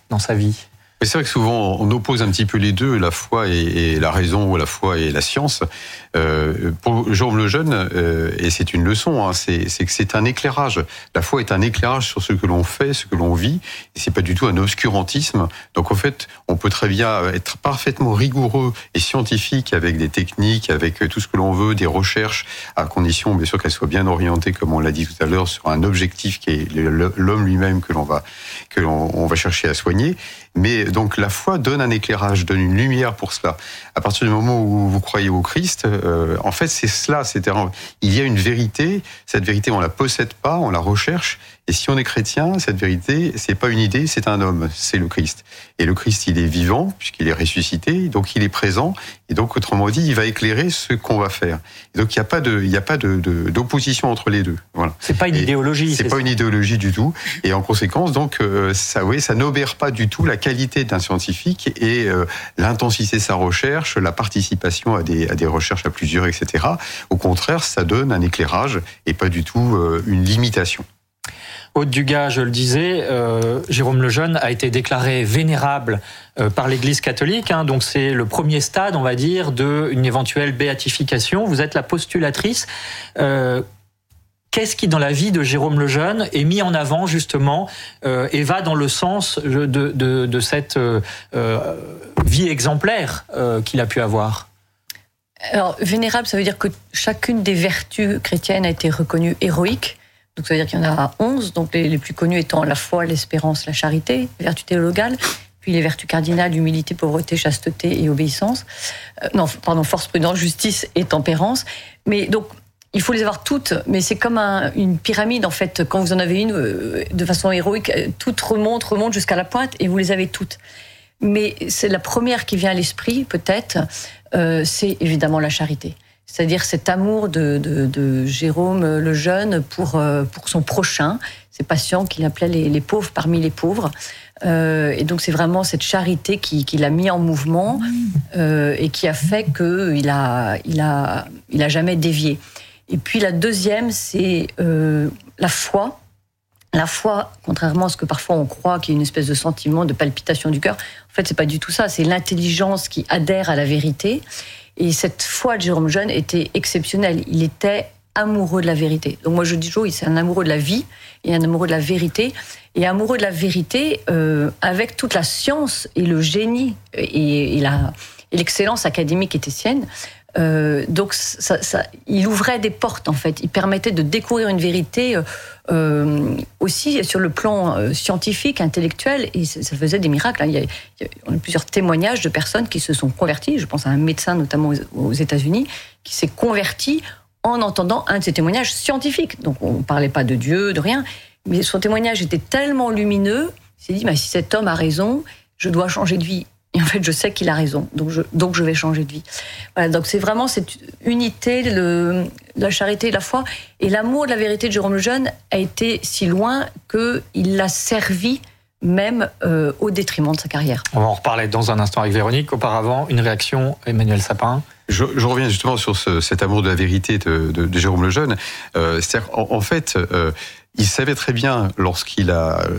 dans sa vie ? Mais c'est vrai que souvent on oppose un petit peu les deux, la foi et la raison, ou la foi et la science. Pour Jérôme Lejeune, et c'est une leçon, c'est que c'est un éclairage. La foi est un éclairage sur ce que l'on fait, ce que l'on vit, et c'est pas du tout un obscurantisme. Donc en fait, on peut très bien être parfaitement rigoureux et scientifique avec des techniques, avec tout ce que l'on veut, des recherches, à condition bien sûr qu'elles soient bien orientées, comme on l'a dit tout à l'heure, sur un objectif qui est l'homme lui-même que l'on va chercher à soigner. Mais donc la foi donne un éclairage, donne une lumière pour cela. À partir du moment où vous croyez au Christ, en fait c'est cela, c'est-à-dire il y a une vérité, cette vérité on la possède pas, on la recherche, et si on est chrétien, cette vérité c'est pas une idée, c'est un homme, c'est le Christ. Et le Christ il est vivant, puisqu'il est ressuscité, donc il est présent, et donc autrement dit il va éclairer ce qu'on va faire. Et donc il n'y a pas d'opposition entre les deux. Voilà. C'est pas une idéologie. C'est pas une idéologie du tout, et en conséquence donc ça n'obère pas du tout la qualité d'un scientifique et l'intensité de sa recherche, la participation à des recherches à plusieurs, etc. Au contraire, ça donne un éclairage et pas du tout une limitation. Aude Dugas, je le disais, Jérôme Lejeune a été déclaré vénérable par l'Église catholique, donc c'est le premier stade, on va dire, d'une éventuelle béatification. Vous êtes la postulatrice. Qu'est-ce qui, dans la vie de Jérôme Lejeune, est mis en avant, justement, et va dans le sens de cette vie exemplaire qu'il a pu avoir ? Alors, vénérable, ça veut dire que chacune des vertus chrétiennes a été reconnue héroïque. Donc, ça veut dire qu'il y en a 11, donc les plus connues étant la foi, l'espérance, la charité, les vertus théologales, puis les vertus cardinales, humilité, pauvreté, chasteté et obéissance. Force, prudence, justice et tempérance. Mais donc, il faut les avoir toutes, mais c'est comme une pyramide, en fait. Quand vous en avez une, de façon héroïque, toutes remontent jusqu'à la pointe, et vous les avez toutes. Mais c'est la première qui vient à l'esprit, peut-être, c'est évidemment la charité. C'est-à-dire cet amour de Jérôme Lejeune pour son prochain, ces patients qu'il appelait les pauvres parmi les pauvres. Et donc c'est vraiment cette charité qui l'a mis en mouvement et qui a fait qu'il a jamais dévié. Et puis la deuxième, c'est la foi. La foi, contrairement à ce que parfois on croit, qu'il y a une espèce de sentiment, de palpitation du cœur, en fait, c'est pas du tout ça. C'est l'intelligence qui adhère à la vérité. Et cette foi de Jérôme Lejeune était exceptionnelle. Il était amoureux de la vérité. Donc moi, je dis toujours, c'est un amoureux de la vie et un amoureux de la vérité. Et amoureux de la vérité avec toute la science et le génie et l'excellence académique était sienne. Donc il ouvrait des portes, en fait. Il permettait de découvrir une vérité aussi sur le plan scientifique, intellectuel, et ça faisait des miracles. On a plusieurs témoignages de personnes qui se sont converties. Je pense à un médecin, notamment aux États-Unis, qui s'est converti en entendant un de ces témoignages scientifiques. Donc on ne parlait pas de Dieu, de rien, mais son témoignage était tellement lumineux, il s'est dit, si cet homme a raison, je dois changer de vie. Et en fait, je sais qu'il a raison, donc je vais changer de vie. Voilà, donc c'est vraiment cette unité, la charité, la foi, et l'amour de la vérité de Jérôme Lejeune a été si loin qu'il l'a servi même au détriment de sa carrière. On va en reparler dans un instant avec Véronique. Auparavant, une réaction, Emmanuel Sapin. Je reviens justement sur cet amour de la vérité de Jérôme Lejeune. C'est-à-dire, en fait, il savait très bien, lorsqu'il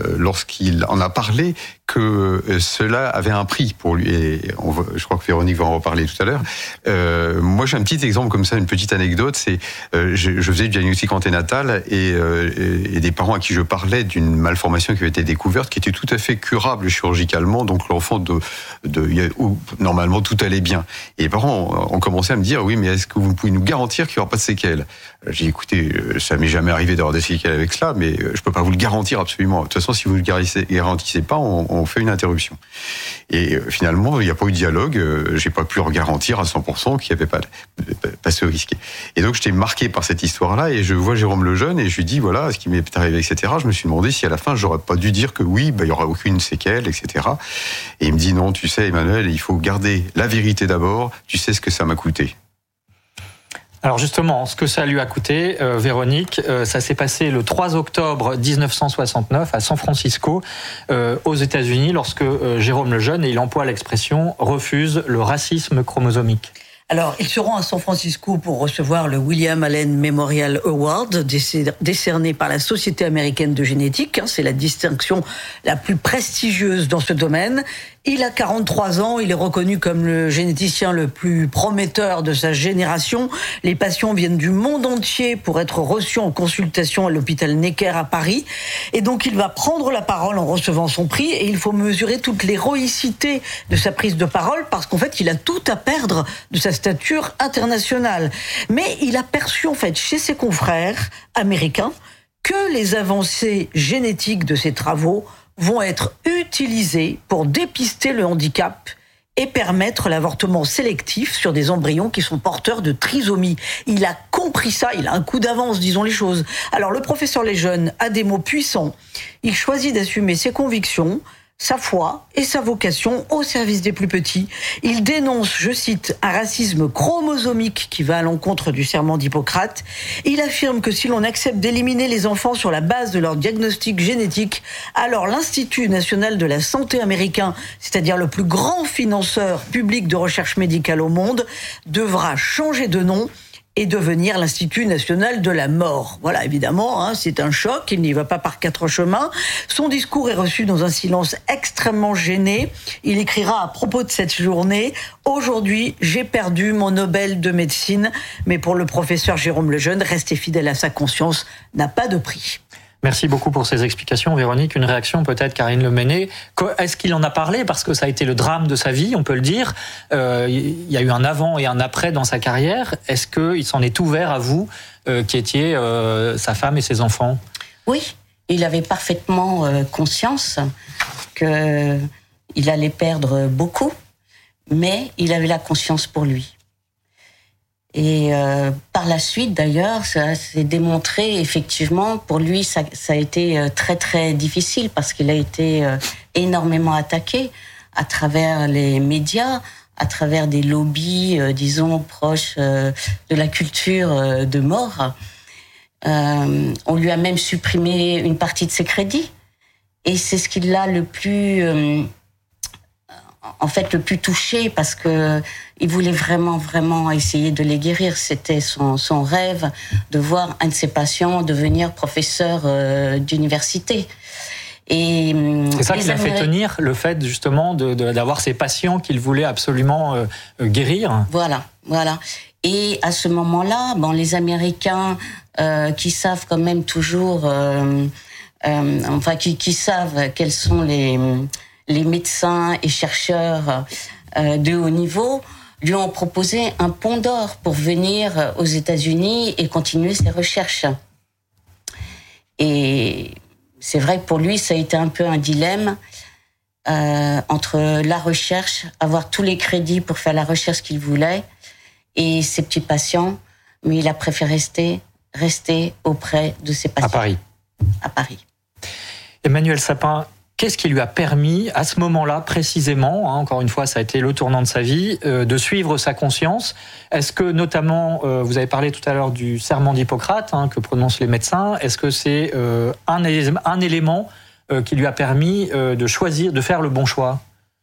en a parlé, que cela avait un prix pour lui. Et je crois que Véronique va en reparler tout à l'heure. Moi, j'ai un petit exemple comme ça, une petite anecdote. C'est, je faisais du diagnostic anténatal et des parents à qui je parlais d'une malformation qui avait été découverte, qui était tout à fait curable chirurgicalement. Donc l'enfant où normalement tout allait bien. Et les parents ont commencé à me dire, oui, mais est-ce que vous pouvez nous garantir qu'il n'y aura pas de séquelles ? J'ai dit, écoutez, ça m'est jamais arrivé d'avoir des séquelles avec cela, mais je peux pas vous le garantir absolument. De toute façon, si vous ne le garantissez pas, on fait une interruption. Et finalement, il n'y a pas eu de dialogue. J'ai pas pu leur garantir à 100% qu'il n'y avait pas ce risque. Et donc, j'étais marqué par cette histoire-là, et je vois Jérôme Lejeune, et je lui dis, voilà, ce qui m'est arrivé, etc. Je me suis demandé si à la fin, j'aurais pas dû dire que oui, il y aura aucune séquelle, etc. Et il me dit, non, tu sais, Emmanuel, il faut garder la vérité d'abord. Tu sais ce que ça m'a coûté. Alors justement, ce que ça lui a coûté, Véronique, ça s'est passé le 3 octobre 1969 à San Francisco, aux États-Unis, lorsque Jérôme Lejeune, et il emploie l'expression, refuse le racisme chromosomique. Alors, ils seront à San Francisco pour recevoir le William Allen Memorial Award, décerné par la Société américaine de génétique. C'est la distinction la plus prestigieuse dans ce domaine. Il a 43 ans, il est reconnu comme le généticien le plus prometteur de sa génération. Les patients viennent du monde entier pour être reçus en consultation à l'hôpital Necker à Paris. Et donc, il va prendre la parole en recevant son prix, et il faut mesurer toute l'héroïcité de sa prise de parole, parce qu'en fait, il a tout à perdre de sa stature internationale. Mais il a perçu, en fait, chez ses confrères américains, que les avancées génétiques de ses travaux vont être utilisées pour dépister le handicap et permettre l'avortement sélectif sur des embryons qui sont porteurs de trisomie. Il a compris ça, il a un coup d'avance, disons les choses. Alors le professeur Lejeune a des mots puissants. Il choisit d'assumer ses convictions, sa foi et sa vocation au service des plus petits. Il dénonce, je cite, un racisme chromosomique qui va à l'encontre du serment d'Hippocrate. Il affirme que si l'on accepte d'éliminer les enfants sur la base de leur diagnostic génétique, alors l'Institut national de la santé américain, c'est-à-dire le plus grand financeur public de recherche médicale au monde, devra changer de nom et devenir l'Institut national de la mort. Voilà, évidemment, c'est un choc, il n'y va pas par quatre chemins. Son discours est reçu dans un silence extrêmement gêné. Il écrira à propos de cette journée: « Aujourd'hui, j'ai perdu mon Nobel de médecine ». Mais pour le professeur Jérôme Lejeune, rester fidèle à sa conscience n'a pas de prix. Merci beaucoup pour ces explications, Véronique. Une réaction peut-être, Karine Lemesnay. Est-ce qu'il en a parlé? Parce que ça a été le drame de sa vie, on peut le dire. Il y a eu un avant et un après dans sa carrière. Est-ce qu'il s'en est ouvert à vous, qui étiez sa femme et ses enfants? Oui, il avait parfaitement conscience qu'il allait perdre beaucoup, mais il avait la conscience pour lui. Et par la suite, d'ailleurs, ça s'est démontré, effectivement, pour lui, ça a été très, très difficile parce qu'il a été énormément attaqué à travers les médias, à travers des lobbies, disons, proches de la culture de mort. On lui a même supprimé une partie de ses crédits. Et c'est ce qui l'a le plus... le plus touché, parce que il voulait vraiment essayer de les guérir. C'était son rêve de voir un de ses patients devenir professeur d'université. Et c'est ça qui l'a fait tenir, le fait justement d'avoir ces patients qu'il voulait absolument guérir. Voilà. Et à ce moment-là, les Américains qui savent quand même toujours, qui savent quels sont les médecins et chercheurs de haut niveau, lui ont proposé un pont d'or pour venir aux États-Unis et continuer ses recherches. Et c'est vrai que pour lui, ça a été un peu un dilemme entre la recherche, avoir tous les crédits pour faire la recherche qu'il voulait, et ses petits patients, mais il a préféré rester auprès de ses patients. À Paris. Emmanuel Sapin, qu'est-ce qui lui a permis, à ce moment-là précisément, encore une fois, ça a été le tournant de sa vie, de suivre sa conscience? Est-ce que, notamment, vous avez parlé tout à l'heure du serment d'Hippocrate que prononcent les médecins, est-ce que c'est un élément qui lui a permis de choisir, de faire le bon choix?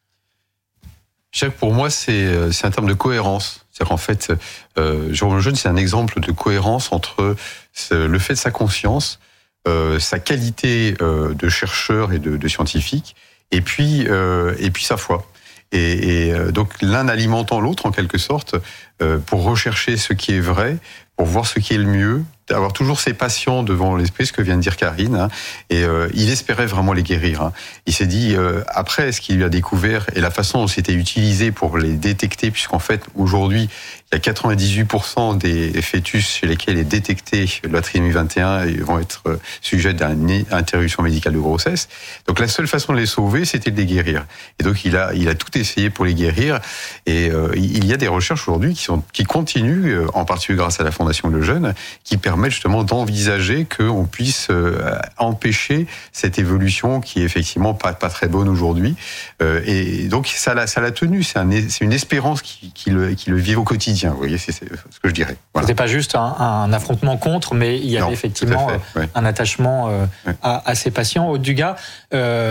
Pour moi, c'est un terme de cohérence. C'est-à-dire qu'en fait, Jérôme Lejeune, c'est un exemple de cohérence entre le fait de sa conscience, sa qualité de chercheur et de scientifique, et puis sa foi. Et donc l'un alimentant l'autre en quelque sorte, pour rechercher ce qui est vrai, pour voir ce qui est le mieux, avoir toujours ses patients devant l'esprit, ce que vient de dire Karine, et il espérait vraiment les guérir. Il s'est dit, après ce qu'il a découvert et la façon dont c'était utilisé pour les détecter, puisqu'en fait aujourd'hui il y a 98% des fœtus chez lesquels est détecté la trisomie 21 et vont être sujets à une interruption médicale de grossesse. Donc la seule façon de les sauver, c'était de les guérir. Et donc il a tout essayé pour les guérir. Et il y a des recherches aujourd'hui qui continuent, en particulier grâce à la Fondation Lejeune, qui permettent justement d'envisager qu'on puisse empêcher cette évolution qui est effectivement pas très bonne aujourd'hui. Et donc ça l'a tenu. C'est une espérance qui le vit au quotidien. Vous voyez, c'est ce que je dirais. Voilà. C'était pas juste un affrontement contre, mais il y avait effectivement un attachement à ces patients. Aude Dugas,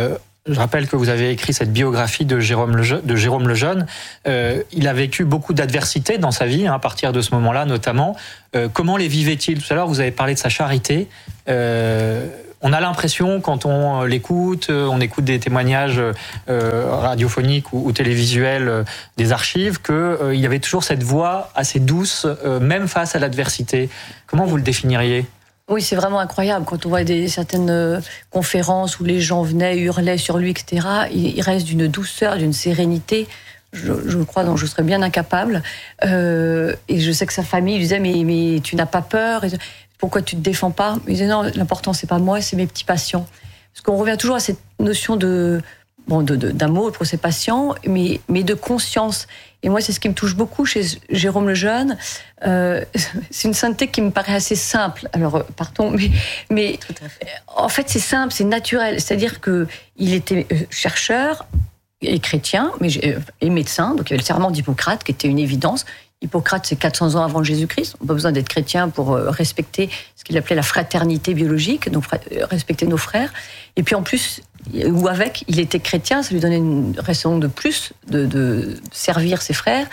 je rappelle que vous avez écrit cette biographie de Jérôme Lejeune. Il a vécu beaucoup d'adversités dans sa vie, à partir de ce moment-là notamment. Comment les vivait-il ? Tout à l'heure, vous avez parlé de sa charité. On a l'impression, quand on l'écoute, on écoute des témoignages radiophoniques ou télévisuels des archives, qu'il y avait toujours cette voix assez douce, même face à l'adversité. Comment vous le définiriez ? Oui, c'est vraiment incroyable. Quand on voit certaines conférences où les gens venaient, hurlaient sur lui, etc., il reste d'une douceur, d'une sérénité, je crois, dont je serais bien incapable. Et je sais que sa famille lui disait, mais tu n'as pas peur ? Pourquoi tu te défends pas ? Il disait, non, l'important, c'est pas moi, c'est mes petits patients. Parce qu'on revient toujours à cette notion d'amour pour ses patients, mais de conscience. Et moi, c'est ce qui me touche beaucoup chez Jérôme Lejeune. C'est une sainteté qui me paraît assez simple. Alors, pardon, mais Tout à fait. En fait, c'est simple, c'est naturel. C'est-à-dire qu'il était chercheur et chrétien, et médecin. Donc, il y avait le serment d'Hippocrate, qui était une évidence. Hippocrate, c'est 400 ans avant Jésus-Christ. On n'a pas besoin d'être chrétien pour respecter ce qu'il appelait la fraternité biologique, donc respecter nos frères. Et puis en plus, il était chrétien, ça lui donnait une raison de plus de servir ses frères.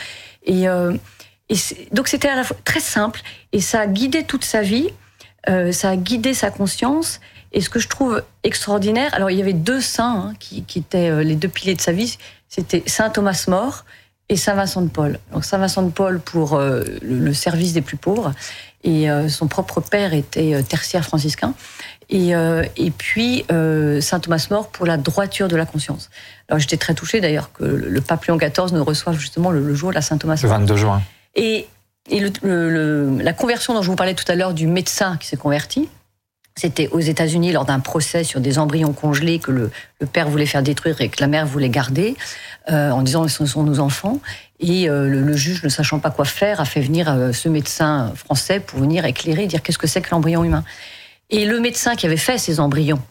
Donc c'était à la fois très simple, et ça a guidé toute sa vie, ça a guidé sa conscience. Et ce que je trouve extraordinaire, alors il y avait deux saints qui étaient les deux piliers de sa vie, c'était saint Thomas More et saint Vincent de Paul. Donc saint Vincent de Paul pour le service des plus pauvres, et son propre père était tertiaire franciscain. Et puis saint Thomas More pour la droiture de la conscience. Alors j'étais très touchée d'ailleurs que le pape Léon XIV nous reçoive justement le jour de la saint Thomas More. Le 22 juin. Et la conversion dont je vous parlais tout à l'heure du médecin qui s'est converti, c'était aux États-Unis lors d'un procès sur des embryons congelés que le père voulait faire détruire et que la mère voulait garder, en disant ce sont nos enfants. Et le juge, ne sachant pas quoi faire, a fait venir ce médecin français pour venir éclairer, dire qu'est-ce que c'est que l'embryon humain. Et le médecin qui avait fait ces embryons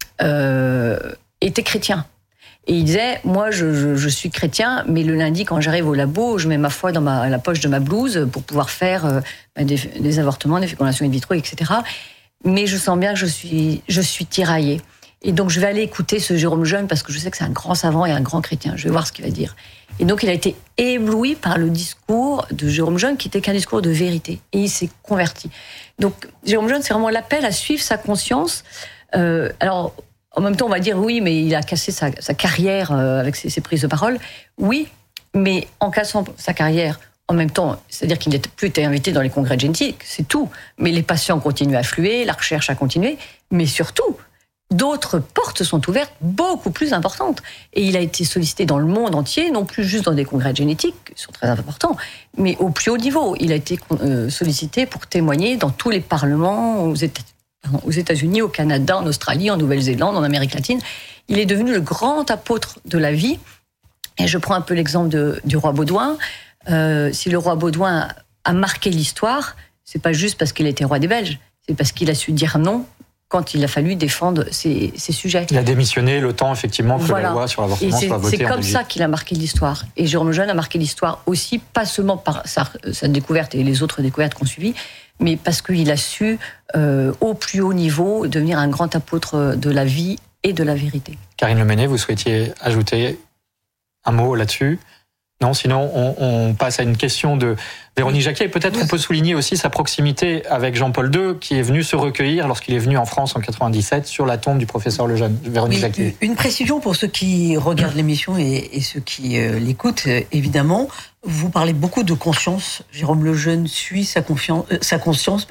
était chrétien. Et il disait, moi je suis chrétien, mais le lundi quand j'arrive au labo, je mets ma foi dans la poche de ma blouse pour pouvoir faire des avortements, des fécondations in vitro, etc. Mais je sens bien que je suis tiraillée. Et donc je vais aller écouter ce Jérôme Lejeune parce que je sais que c'est un grand savant et un grand chrétien. Je vais voir ce qu'il va dire. Et donc il a été ébloui par le discours de Jérôme Lejeune qui n'était qu'un discours de vérité. Et il s'est converti. Donc Jérôme Lejeune, c'est vraiment l'appel à suivre sa conscience. Alors en même temps, on va dire oui, mais il a cassé sa carrière avec ses prises de parole. Oui, mais en cassant sa carrière, en même temps, c'est-à-dire qu'il n'était plus été invité dans les congrès de génétique, c'est tout. Mais les patients continuent à affluer, la recherche a continué, mais surtout, d'autres portes sont ouvertes beaucoup plus importantes. Et il a été sollicité dans le monde entier, non plus juste dans des congrès de génétique, qui sont très importants, mais au plus haut niveau. Il a été sollicité pour témoigner dans tous les parlements aux États-Unis, au Canada, en Australie, en Nouvelle-Zélande, en Amérique latine. Il est devenu le grand apôtre de la vie. Et je prends un peu l'exemple du roi Baudouin. Si le roi Baudouin a marqué l'histoire, c'est pas juste parce qu'il était roi des Belges, c'est parce qu'il a su dire non quand il a fallu défendre ses sujets. Il a démissionné le temps, effectivement, que la loi sur l'avortement soit votée. C'est comme ça qu'il a marqué l'histoire. Et Jérôme Lejeune a marqué l'histoire aussi, pas seulement par sa découverte et les autres découvertes qu'on suivi, mais parce qu'il a su, au plus haut niveau, devenir un grand apôtre de la vie et de la vérité. Karine Lemainet, vous souhaitiez ajouter un mot là-dessus ? Non, sinon on passe à une question de Véronique Jacquier. Et peut-être on peut souligner aussi sa proximité avec Jean-Paul II, qui est venu se recueillir lorsqu'il est venu en France en 97 sur la tombe du professeur Lejeune. Véronique Jacquier. Une précision pour ceux qui regardent l'émission et ceux qui l'écoutent, évidemment. Vous parlez beaucoup de conscience. Jérôme Lejeune suit sa conscience.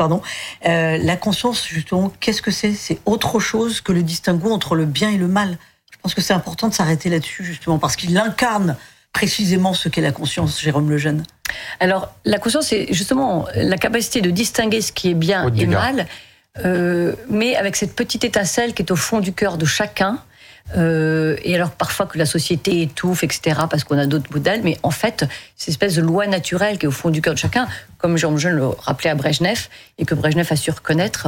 La conscience, justement, qu'est-ce que c'est ? C'est autre chose que le distinguo entre le bien et le mal. Je pense que c'est important de s'arrêter là-dessus, justement, parce qu'il incarne précisément ce qu'est la conscience, Jérôme Lejeune. Alors, la conscience, c'est justement la capacité de distinguer ce qui est bien et mal, mais avec cette petite étincelle qui est au fond du cœur de chacun. Et alors, parfois que la société étouffe, etc., parce qu'on a d'autres modèles, mais en fait, c'est une espèce de loi naturelle qui est au fond du cœur de chacun, comme Jérôme Lejeune le rappelait à Brejnev, et que Brejnev a su reconnaître.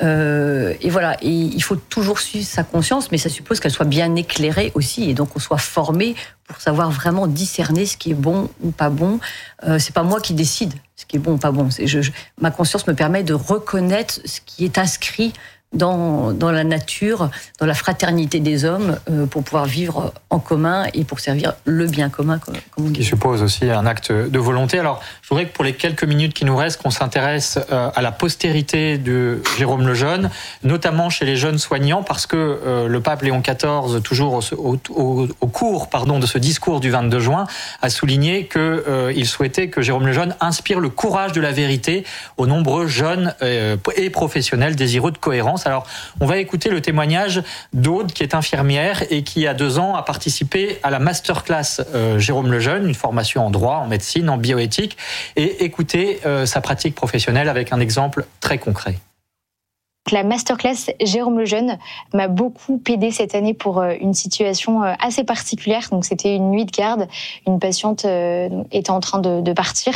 Et voilà, et il faut toujours suivre sa conscience, mais ça suppose qu'elle soit bien éclairée aussi, et donc qu'on soit formé pour savoir vraiment discerner ce qui est bon ou pas bon. C'est pas moi qui décide ce qui est bon ou pas bon. Ma conscience me permet de reconnaître ce qui est inscrit dans la nature, dans la fraternité des hommes, pour pouvoir vivre en commun et pour servir le bien commun, comme on dit. Qui suppose aussi un acte de volonté. Alors, je voudrais que pour les quelques minutes qui nous restent, qu'on s'intéresse à la postérité de Jérôme Lejeune, notamment chez les jeunes soignants, parce que le pape Léon XIV, toujours au cours de ce discours du 22 juin, a souligné qu'il souhaitait que Jérôme Lejeune inspire le courage de la vérité aux nombreux jeunes et professionnels désireux de cohérence. Alors, on va écouter le témoignage d'Aude, qui est infirmière et qui, à 2 ans, a participé à la masterclass Jérôme Lejeune, une formation en droit, en médecine, en bioéthique, et écouter sa pratique professionnelle avec un exemple très concret. La masterclass Jérôme Lejeune m'a beaucoup aidée cette année pour une situation assez particulière. Donc c'était une nuit de garde, une patiente était en train de partir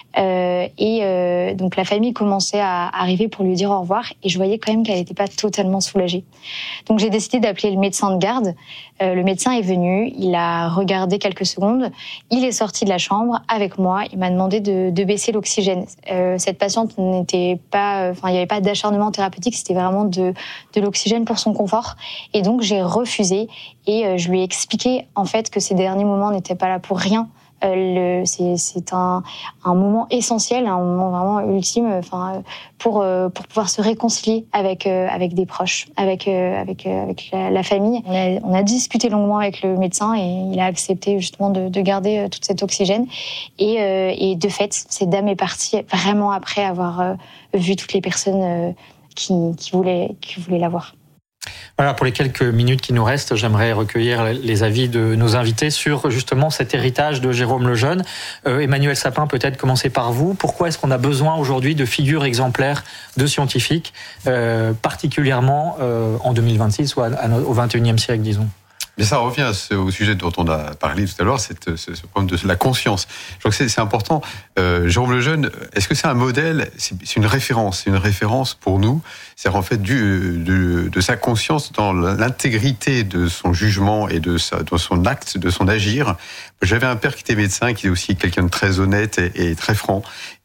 et donc la famille commençait à arriver pour lui dire au revoir et je voyais quand même qu'elle n'était pas totalement soulagée. Donc j'ai décidé d'appeler le médecin de garde. Le médecin est venu, il a regardé quelques secondes, il est sorti de la chambre avec moi, il m'a demandé de baisser l'oxygène. Cette patiente n'était pas, il n'y avait pas d'acharnement thérapeutique, c'était vraiment de l'oxygène pour son confort. Et donc j'ai refusé et je lui ai expliqué en fait que ces derniers moments n'étaient pas là pour rien. C'est un moment essentiel, un moment vraiment ultime, pour pouvoir se réconcilier avec des proches, avec la famille. On a discuté longuement avec le médecin et il a accepté justement de garder tout cet oxygène. Et de fait, cette dame est partie vraiment après avoir vu toutes les personnes qui voulaient la voir. Voilà, pour les quelques minutes qui nous restent, j'aimerais recueillir les avis de nos invités sur justement cet héritage de Jérôme Lejeune. Emmanuel Sapin, peut-être commencer par vous. Pourquoi est-ce qu'on a besoin aujourd'hui de figures exemplaires de scientifiques, particulièrement en 2026 ou au XXIe siècle, disons? Mais ça revient au sujet dont on a parlé tout à l'heure, ce problème de la conscience. Je crois que c'est important. Jérôme Lejeune, est-ce que c'est un modèle? C'est une référence. C'est une référence pour nous. C'est-à-dire en fait de sa conscience dans l'intégrité de son jugement et de son acte, de son agir. J'avais un père qui était médecin, qui est aussi quelqu'un de très honnête et très franc.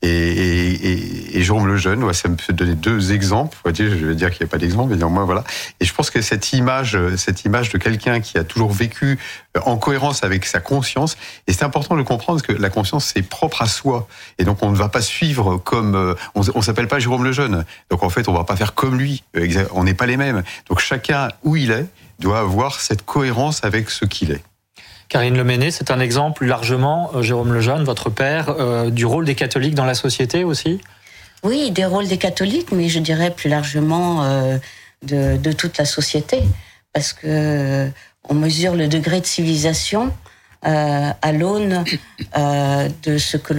Et Jérôme Lejeune, ça me fait donner 2 exemples. Je vais dire qu'il n'y a pas d'exemple, mais néanmoins voilà. Et je pense que cette image de quelqu'un qui a toujours vécu en cohérence avec sa conscience, et c'est important de comprendre que la conscience c'est propre à soi. Et donc on ne va pas suivre comme on s'appelle pas Jérôme Lejeune. Donc en fait on va pas faire comme lui. On n'est pas les mêmes. Donc chacun où il est doit avoir cette cohérence avec ce qu'il est. Karine Lemainet, c'est un exemple plus largement, Jérôme Lejeune, votre père, du rôle des catholiques dans la société aussi? Oui, des rôles des catholiques, mais je dirais plus largement de toute la société. Parce que on mesure le degré de civilisation à l'aune de ce que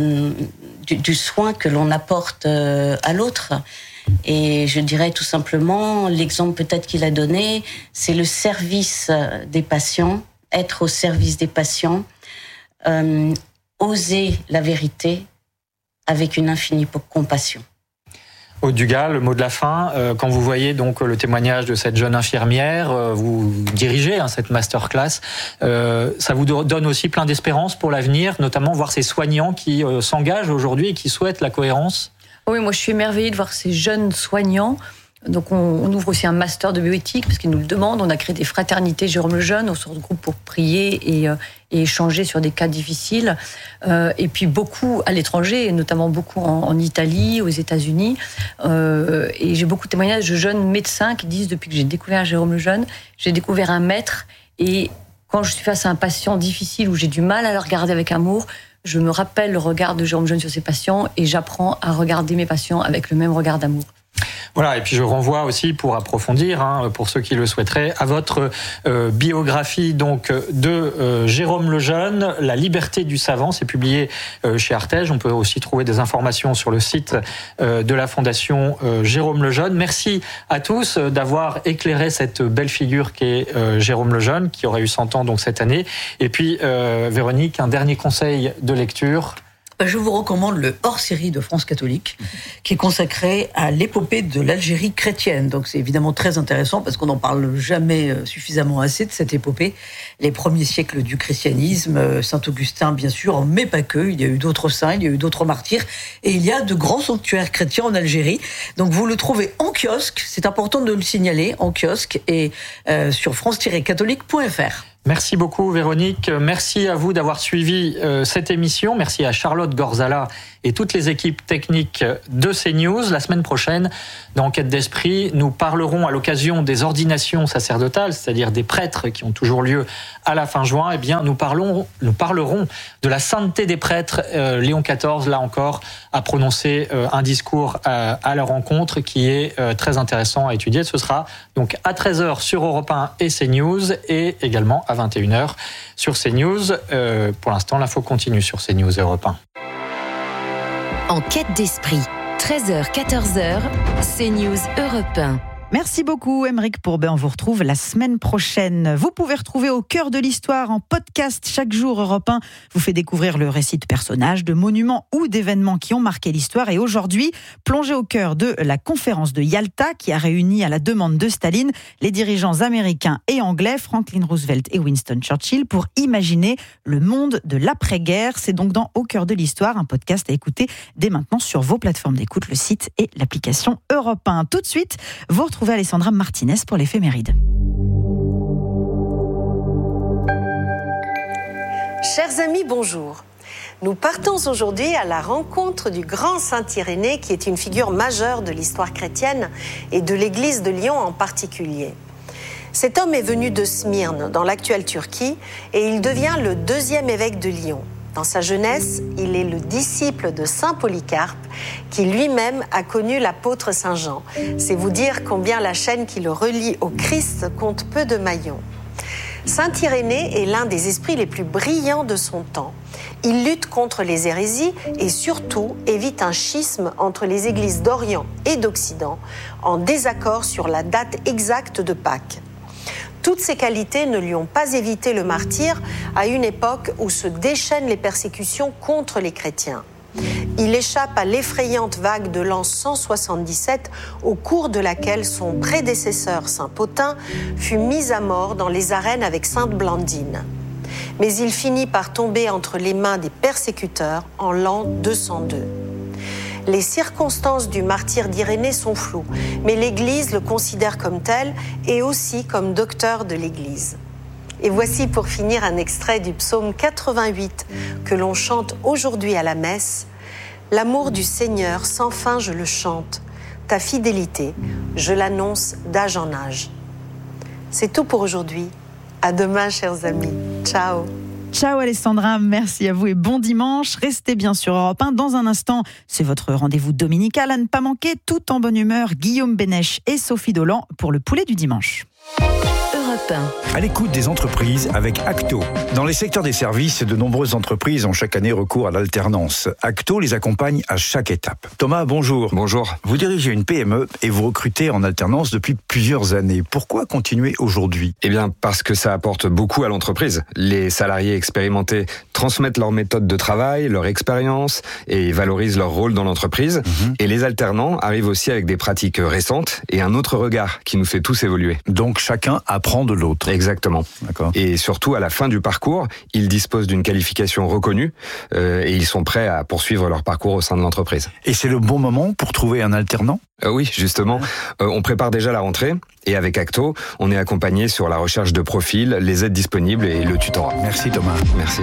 du soin que l'on apporte à l'autre. Et je dirais tout simplement, l'exemple peut-être qu'il a donné, c'est le service des patients, être au service des patients, oser la vérité avec une infinie compassion. Aude Dugas, le mot de la fin. Quand vous voyez donc le témoignage de cette jeune infirmière, vous dirigez cette masterclass, ça vous donne aussi plein d'espérance pour l'avenir, notamment voir ces soignants qui s'engagent aujourd'hui et qui souhaitent la cohérence? Oui, moi je suis émerveillée de voir ces jeunes soignants. Donc on ouvre aussi un master de bioéthique parce qu'ils nous le demandent. On a créé des fraternités Jérôme Lejeune, on se regroupe pour prier et échanger sur des cas difficiles. Et puis beaucoup à l'étranger, notamment beaucoup en Italie, aux États-Unis. Et j'ai beaucoup de témoignages de jeunes médecins qui disent depuis que j'ai découvert Jérôme Lejeune, j'ai découvert un maître. Et quand je suis face à un patient difficile où j'ai du mal à le regarder avec amour, je me rappelle le regard de Jérôme Lejeune sur ses patients et j'apprends à regarder mes patients avec le même regard d'amour. Voilà, et puis je renvoie aussi pour approfondir, pour ceux qui le souhaiteraient, à votre biographie donc de Jérôme Lejeune, La liberté du savant, c'est publié chez Artege. On peut aussi trouver des informations sur le site de la Fondation Jérôme Lejeune. Merci à tous d'avoir éclairé cette belle figure qu'est Jérôme Lejeune, qui aurait eu 100 ans donc cette année. Et puis Véronique, un dernier conseil de lecture. Je vous recommande le hors-série de France Catholique, qui est consacré à l'épopée de l'Algérie chrétienne. Donc c'est évidemment très intéressant parce qu'on n'en parle jamais suffisamment assez de cette épopée. Les premiers siècles du christianisme, Saint-Augustin bien sûr, mais pas que. Il y a eu d'autres saints, il y a eu d'autres martyrs. Et il y a de grands sanctuaires chrétiens en Algérie. Donc vous le trouvez en kiosque, c'est important de le signaler, en kiosque et sur france-catholique.fr. Merci beaucoup Véronique, merci à vous d'avoir suivi cette émission, merci à Charlotte Gorzala et toutes les équipes techniques de CNews. La semaine prochaine, dans Enquête d'Esprit, nous parlerons à l'occasion des ordinations sacerdotales, c'est-à-dire des prêtres qui ont toujours lieu à la fin juin. Eh bien, nous parlerons de la sainteté des prêtres. Léon XIV, là encore, a prononcé un discours à la rencontre qui est très intéressant à étudier. Ce sera donc à 13h sur Europe 1 et CNews et également à 21h sur CNews. Pour l'instant, l'info continue sur CNews et Europe 1. Enquête d'Esprit, 13h, 14h, CNews Europe 1. Merci beaucoup, Aymeric Pourbet. On vous retrouve la semaine prochaine. Vous pouvez retrouver Au cœur de l'histoire en podcast chaque jour. Europe 1 vous fait découvrir le récit de personnages, de monuments ou d'événements qui ont marqué l'histoire. Et aujourd'hui, plongez au cœur de la conférence de Yalta qui a réuni à la demande de Staline les dirigeants américains et anglais, Franklin Roosevelt et Winston Churchill, pour imaginer le monde de l'après-guerre. C'est donc dans Au cœur de l'histoire, un podcast à écouter dès maintenant sur vos plateformes d'écoute, le site et l'application Europe 1. Tout de suite, vous retrouvez Alessandra Martinez pour l'éphéméride. Chers amis, bonjour. Nous partons aujourd'hui à la rencontre du grand saint Irénée, qui est une figure majeure de l'histoire chrétienne et de l'église de Lyon en particulier. Cet homme est venu de Smyrne, dans l'actuelle Turquie, et il devient le 2e évêque de Lyon. Dans sa jeunesse, il est le disciple de saint Polycarpe, qui lui-même a connu l'apôtre saint Jean. C'est vous dire combien la chaîne qui le relie au Christ compte peu de maillons. Saint Irénée est l'un des esprits les plus brillants de son temps. Il lutte contre les hérésies et surtout évite un schisme entre les églises d'Orient et d'Occident, en désaccord sur la date exacte de Pâques. Toutes ces qualités ne lui ont pas évité le martyre à une époque où se déchaînent les persécutions contre les chrétiens. Il échappe à l'effrayante vague de l'an 177, au cours de laquelle son prédécesseur, saint Pothin, fut mis à mort dans les arènes avec sainte Blandine. Mais il finit par tomber entre les mains des persécuteurs en l'an 202. Les circonstances du martyre d'Irénée sont floues, mais l'Église le considère comme tel et aussi comme docteur de l'Église. Et voici pour finir un extrait du psaume 88 que l'on chante aujourd'hui à la messe. « L'amour du Seigneur, sans fin je le chante, ta fidélité, je l'annonce d'âge en âge. » C'est tout pour aujourd'hui. À demain, chers amis. Ciao. Ciao Alessandra, merci à vous et bon dimanche. Restez bien sur Europe 1. Dans un instant, c'est votre rendez-vous dominical à ne pas manquer, tout en bonne humeur, Guillaume Bénèche et Sophie Dolan pour le poulet du dimanche. Europe 1. À l'écoute des entreprises avec Acto. Dans les secteurs des services, de nombreuses entreprises ont chaque année recours à l'alternance. Acto les accompagne à chaque étape. Thomas, bonjour. Bonjour. Vous dirigez une PME et vous recrutez en alternance depuis plusieurs années. Pourquoi continuer aujourd'hui ? Eh bien, parce que ça apporte beaucoup à l'entreprise. Les salariés expérimentés transmettent leur méthode de travail, leur expérience et valorisent leur rôle dans l'entreprise. Et les alternants arrivent aussi avec des pratiques récentes et un autre regard qui nous fait tous évoluer. Donc chacun apprend de l'autre. Exactement. D'accord. Et surtout, à la fin du parcours, ils disposent d'une qualification reconnue et ils sont prêts à poursuivre leur parcours au sein de l'entreprise. Et c'est le bon moment pour trouver un alternant ? Oui, justement. On prépare déjà la rentrée et avec Acto, on est accompagné sur la recherche de profils, les aides disponibles et le tutorat. Merci Thomas. Merci.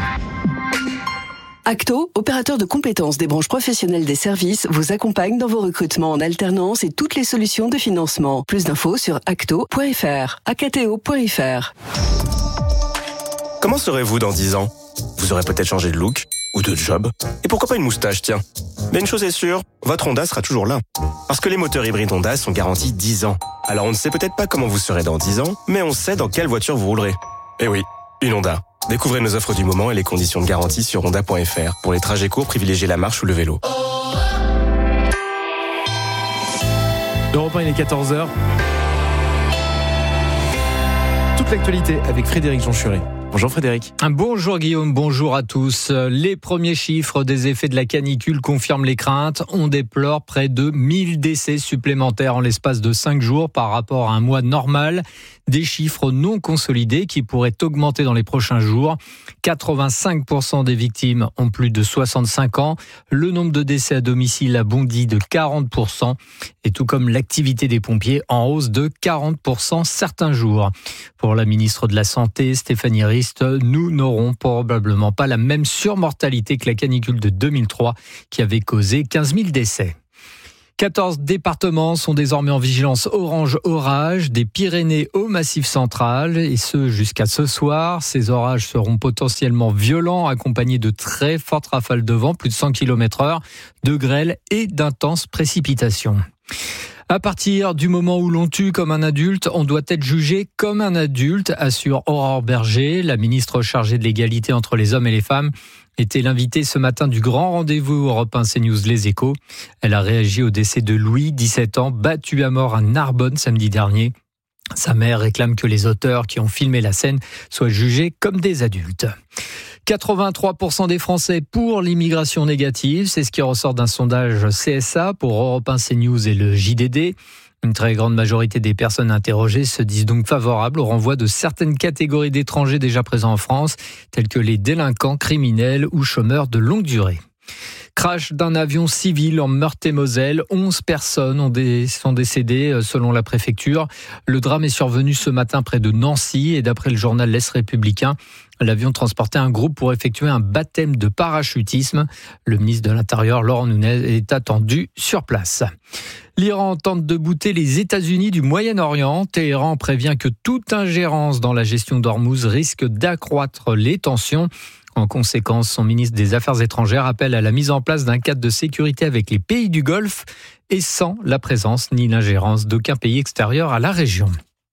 Acto, opérateur de compétences des branches professionnelles des services, vous accompagne dans vos recrutements en alternance et toutes les solutions de financement. Plus d'infos sur acto.fr, acto.fr. Comment serez-vous dans 10 ans ? Vous aurez peut-être changé de look ou de job. Et pourquoi pas une moustache, tiens ? Mais une chose est sûre, votre Honda sera toujours là. Parce que les moteurs hybrides Honda sont garantis 10 ans. Alors on ne sait peut-être pas comment vous serez dans 10 ans, mais on sait dans quelle voiture vous roulerez. Eh oui, une Honda. Découvrez nos offres du moment et les conditions de garantie sur honda.fr. Pour les trajets courts, privilégiez la marche ou le vélo. Europe 1, il est 14h. Toute l'actualité avec Frédéric Jonchuret. Bonjour Frédéric. Bonjour Guillaume, bonjour à tous. Les premiers chiffres des effets de la canicule confirment les craintes. On déplore près de 1000 décès supplémentaires en l'espace de 5 jours par rapport à un mois normal. Des chiffres non consolidés qui pourraient augmenter dans les prochains jours. 85% des victimes ont plus de 65 ans. Le nombre de décès à domicile a bondi de 40%. Et tout comme l'activité des pompiers en hausse de 40% certains jours. Pour la ministre de la Santé, Stéphanie Rist, nous n'aurons probablement pas la même surmortalité que la canicule de 2003 qui avait causé 15 000 décès. 14 départements sont désormais en vigilance orange orage, des Pyrénées au Massif central, et ce jusqu'à ce soir. Ces orages seront potentiellement violents, accompagnés de très fortes rafales de vent, plus de 100 km/h, de grêle et d'intenses précipitations. À partir du moment où l'on tue comme un adulte, on doit être jugé comme un adulte, assure Aurore Berger, la ministre chargée de l'égalité entre les hommes et les femmes, était l'invitée ce matin du grand rendez-vous Europe 1 CNews Les Échos. Elle a réagi au décès de Louis, 17 ans, battu à mort à Narbonne samedi dernier. Sa mère réclame que les auteurs qui ont filmé la scène soient jugés comme des adultes. 83% des Français pour l'immigration négative, c'est ce qui ressort d'un sondage CSA pour Europe 1 CNews et le JDD. Une très grande majorité des personnes interrogées se disent donc favorables au renvoi de certaines catégories d'étrangers déjà présents en France, tels que les délinquants, criminels ou chômeurs de longue durée. Crash d'un avion civil en Meurthe-et-Moselle. 11 personnes sont décédées selon la préfecture. Le drame est survenu ce matin près de Nancy et d'après le journal L'Est républicain, l'avion transportait un groupe pour effectuer un baptême de parachutisme. Le ministre de l'Intérieur, Laurent Nunez, est attendu sur place. L'Iran tente de bouter les États-Unis du Moyen-Orient. Téhéran prévient que toute ingérence dans la gestion d'Ormuz risque d'accroître les tensions. En conséquence, son ministre des Affaires étrangères appelle à la mise en place d'un cadre de sécurité avec les pays du Golfe et sans la présence ni l'ingérence d'aucun pays extérieur à la région.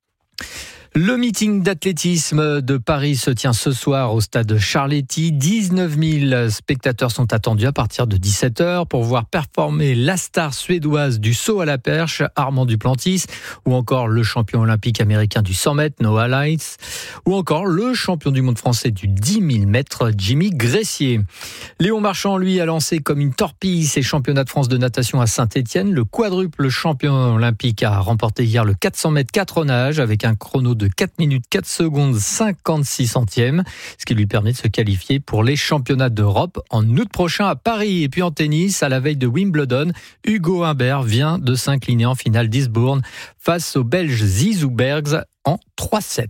Le meeting d'athlétisme de Paris se tient ce soir au stade Charletti. 19 000 spectateurs sont attendus à partir de 17h pour voir performer la star suédoise du saut à la perche, Armand Duplantis, ou encore le champion olympique américain du 100 mètres, Noah Lyles, ou encore le champion du monde français du 10 000 mètres, Jimmy Gressier. Léon Marchand, lui, a lancé comme une torpille ses championnats de France de natation à Saint-Étienne. Le quadruple champion olympique a remporté hier le 400 mètres 4 nages avec un chrono de 4 minutes 4 secondes 56 centièmes, ce qui lui permet de se qualifier pour les championnats d'Europe en août prochain à Paris. Et puis en tennis, à la veille de Wimbledon, Hugo Humbert vient de s'incliner en finale d'Eastbourne face au Belge Zizou Bergs en 3-7.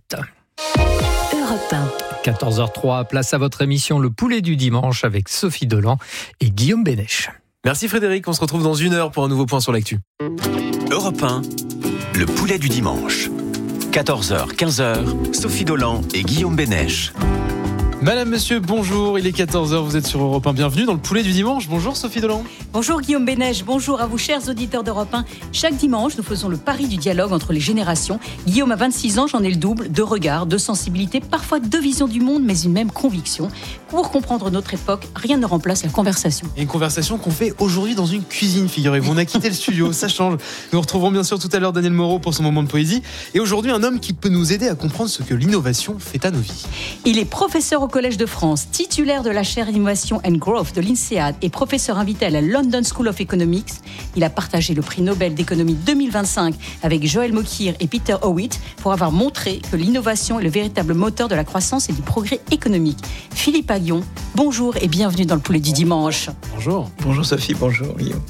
Europe 1. 14h03, place à votre émission Le Poulet du Dimanche avec Sophie Dolan et Guillaume Bénèche. Merci Frédéric, on se retrouve dans 1 heure pour un nouveau point sur l'actu. Europe 1, Le Poulet du Dimanche. 14h, 15h, Sophie Dolan et Guillaume Bénèche. Madame, monsieur, bonjour, il est 14h, vous êtes sur Europe 1, bienvenue dans le Poulet du Dimanche. Bonjour Sophie Dolan. Bonjour Guillaume Bénèche, bonjour à vous chers auditeurs d'Europe 1. Chaque dimanche, nous faisons le pari du dialogue entre les générations. Guillaume a 26 ans, j'en ai le double, 2 regards, 2 sensibilités, parfois 2 visions du monde, mais une même conviction. Pour comprendre notre époque, rien ne remplace la conversation. Et une conversation qu'on fait aujourd'hui dans une cuisine, figurez-vous. On a quitté le studio, ça change. Nous retrouverons bien sûr tout à l'heure Daniel Moreau pour son moment de poésie. Et aujourd'hui, un homme qui peut nous aider à comprendre ce que l'innovation fait à nos vies. Il est professeur au Collège de France, titulaire de la chaire Innovation and Growth de l'INSEAD et professeur invité à la London School of Economics. Il a partagé le prix Nobel d'économie 2025 avec Joël Mokyr et Peter Howitt pour avoir montré que l'innovation est le véritable moteur de la croissance et du progrès économique. Philippe Aghion, bonjour et bienvenue dans le Poulet du Dimanche. Bonjour. Bonjour Sophie, bonjour Guillaume.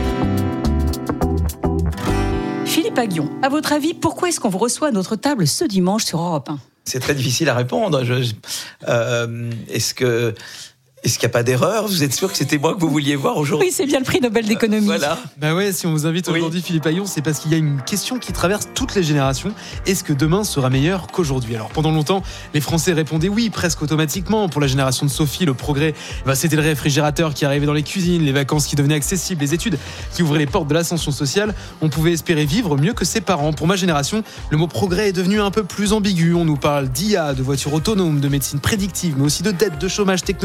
Philippe Aghion, à votre avis, pourquoi est-ce qu'on vous reçoit à notre table ce dimanche sur Europe 1 ? C'est très difficile à répondre. Est-ce qu'il n'y a pas d'erreur ? Vous êtes sûr que c'était moi que vous vouliez voir aujourd'hui ? Oui, c'est bien le prix Nobel d'économie. Voilà. Bah ouais, si on vous invite aujourd'hui, Philippe Aghion, c'est parce qu'il y a une question qui traverse toutes les générations. Est-ce que demain sera meilleur qu'aujourd'hui ? Alors pendant longtemps, les Français répondaient oui, presque automatiquement. Pour la génération de Sophie, le progrès, c'était le réfrigérateur qui arrivait dans les cuisines, les vacances qui devenaient accessibles, les études qui ouvraient les portes de l'ascension sociale. On pouvait espérer vivre mieux que ses parents. Pour ma génération, le mot progrès est devenu un peu plus ambigu. On nous parle d'IA, de voitures autonomes, de médecine prédictive, mais aussi de dette, de chômage technologique,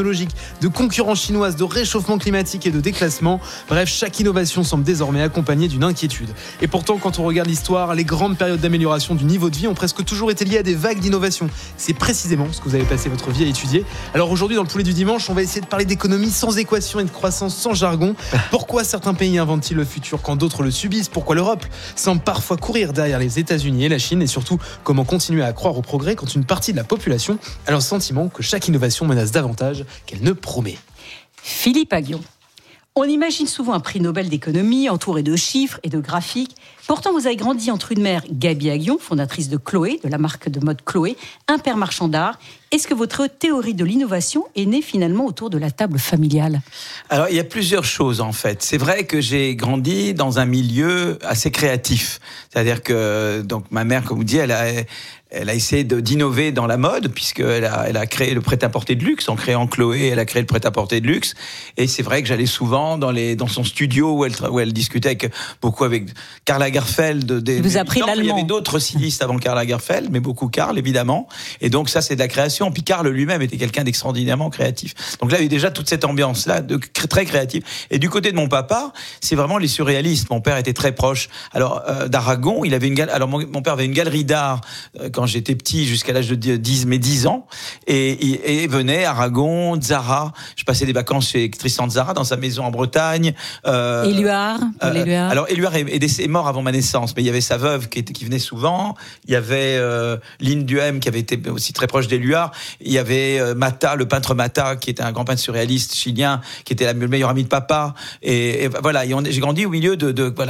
de concurrence chinoise, de réchauffement climatique et de déclassement. Bref, chaque innovation semble désormais accompagnée d'une inquiétude. Et pourtant, quand on regarde l'histoire, les grandes périodes d'amélioration du niveau de vie ont presque toujours été liées à des vagues d'innovation. C'est précisément ce que vous avez passé votre vie à étudier. Alors aujourd'hui, dans le poulet du dimanche, on va essayer de parler d'économie sans équation et de croissance sans jargon. Pourquoi certains pays inventent-ils le futur quand d'autres le subissent? Pourquoi l'Europe semble parfois courir derrière les États-Unis et la Chine? Et surtout, comment continuer à croire au progrès quand une partie de la population a le sentiment que chaque innovation menace davantage qu'elle ne promet? Philippe Aghion. On imagine souvent un prix Nobel d'économie entouré de chiffres et de graphiques. Pourtant, vous avez grandi entre une mère, Gaby Aghion, fondatrice de Chloé, de la marque de mode Chloé, un père marchand d'art. Est-ce que votre théorie de l'innovation est née finalement autour de la table familiale? Alors, il y a plusieurs choses en fait. C'est vrai que j'ai grandi dans un milieu assez créatif. C'est-à-dire que donc ma mère, comme vous dites, elle a essayé d'innover dans la mode, puisqu'elle a créé le prêt-à-porter de luxe. En créant Chloé, elle a créé le prêt-à-porter de luxe. Et c'est vrai que j'allais souvent dans son studio où elle discutait beaucoup avec Karl Lagerfeld. Vous appris l'allemand. Il y avait d'autres stylistes avant Karl Lagerfeld, mais beaucoup Karl, évidemment. Et donc ça, c'est de la création. Puis Karl lui-même était quelqu'un d'extraordinairement créatif. Donc là, il y avait déjà toute cette ambiance-là, très créative. Et du côté de mon papa, c'est vraiment les surréalistes. Mon père était très proche. Alors, d'Aragon, il avait mon père avait une galerie d'art quand j'étais petit, jusqu'à l'âge de 10 ans, et venait Aragon, Zara. Je passais des vacances chez Tristan Zara dans sa maison en Bretagne. Éluard. Alors Éluard est mort avant ma naissance, mais il y avait sa veuve qui venait souvent. Il y avait Lynn Duhem qui avait été aussi très proche d'Éluard. Il y avait Mata, le peintre Mata, qui était un grand peintre surréaliste chilien, qui était le meilleur ami de papa. Et voilà, j'ai grandi au milieu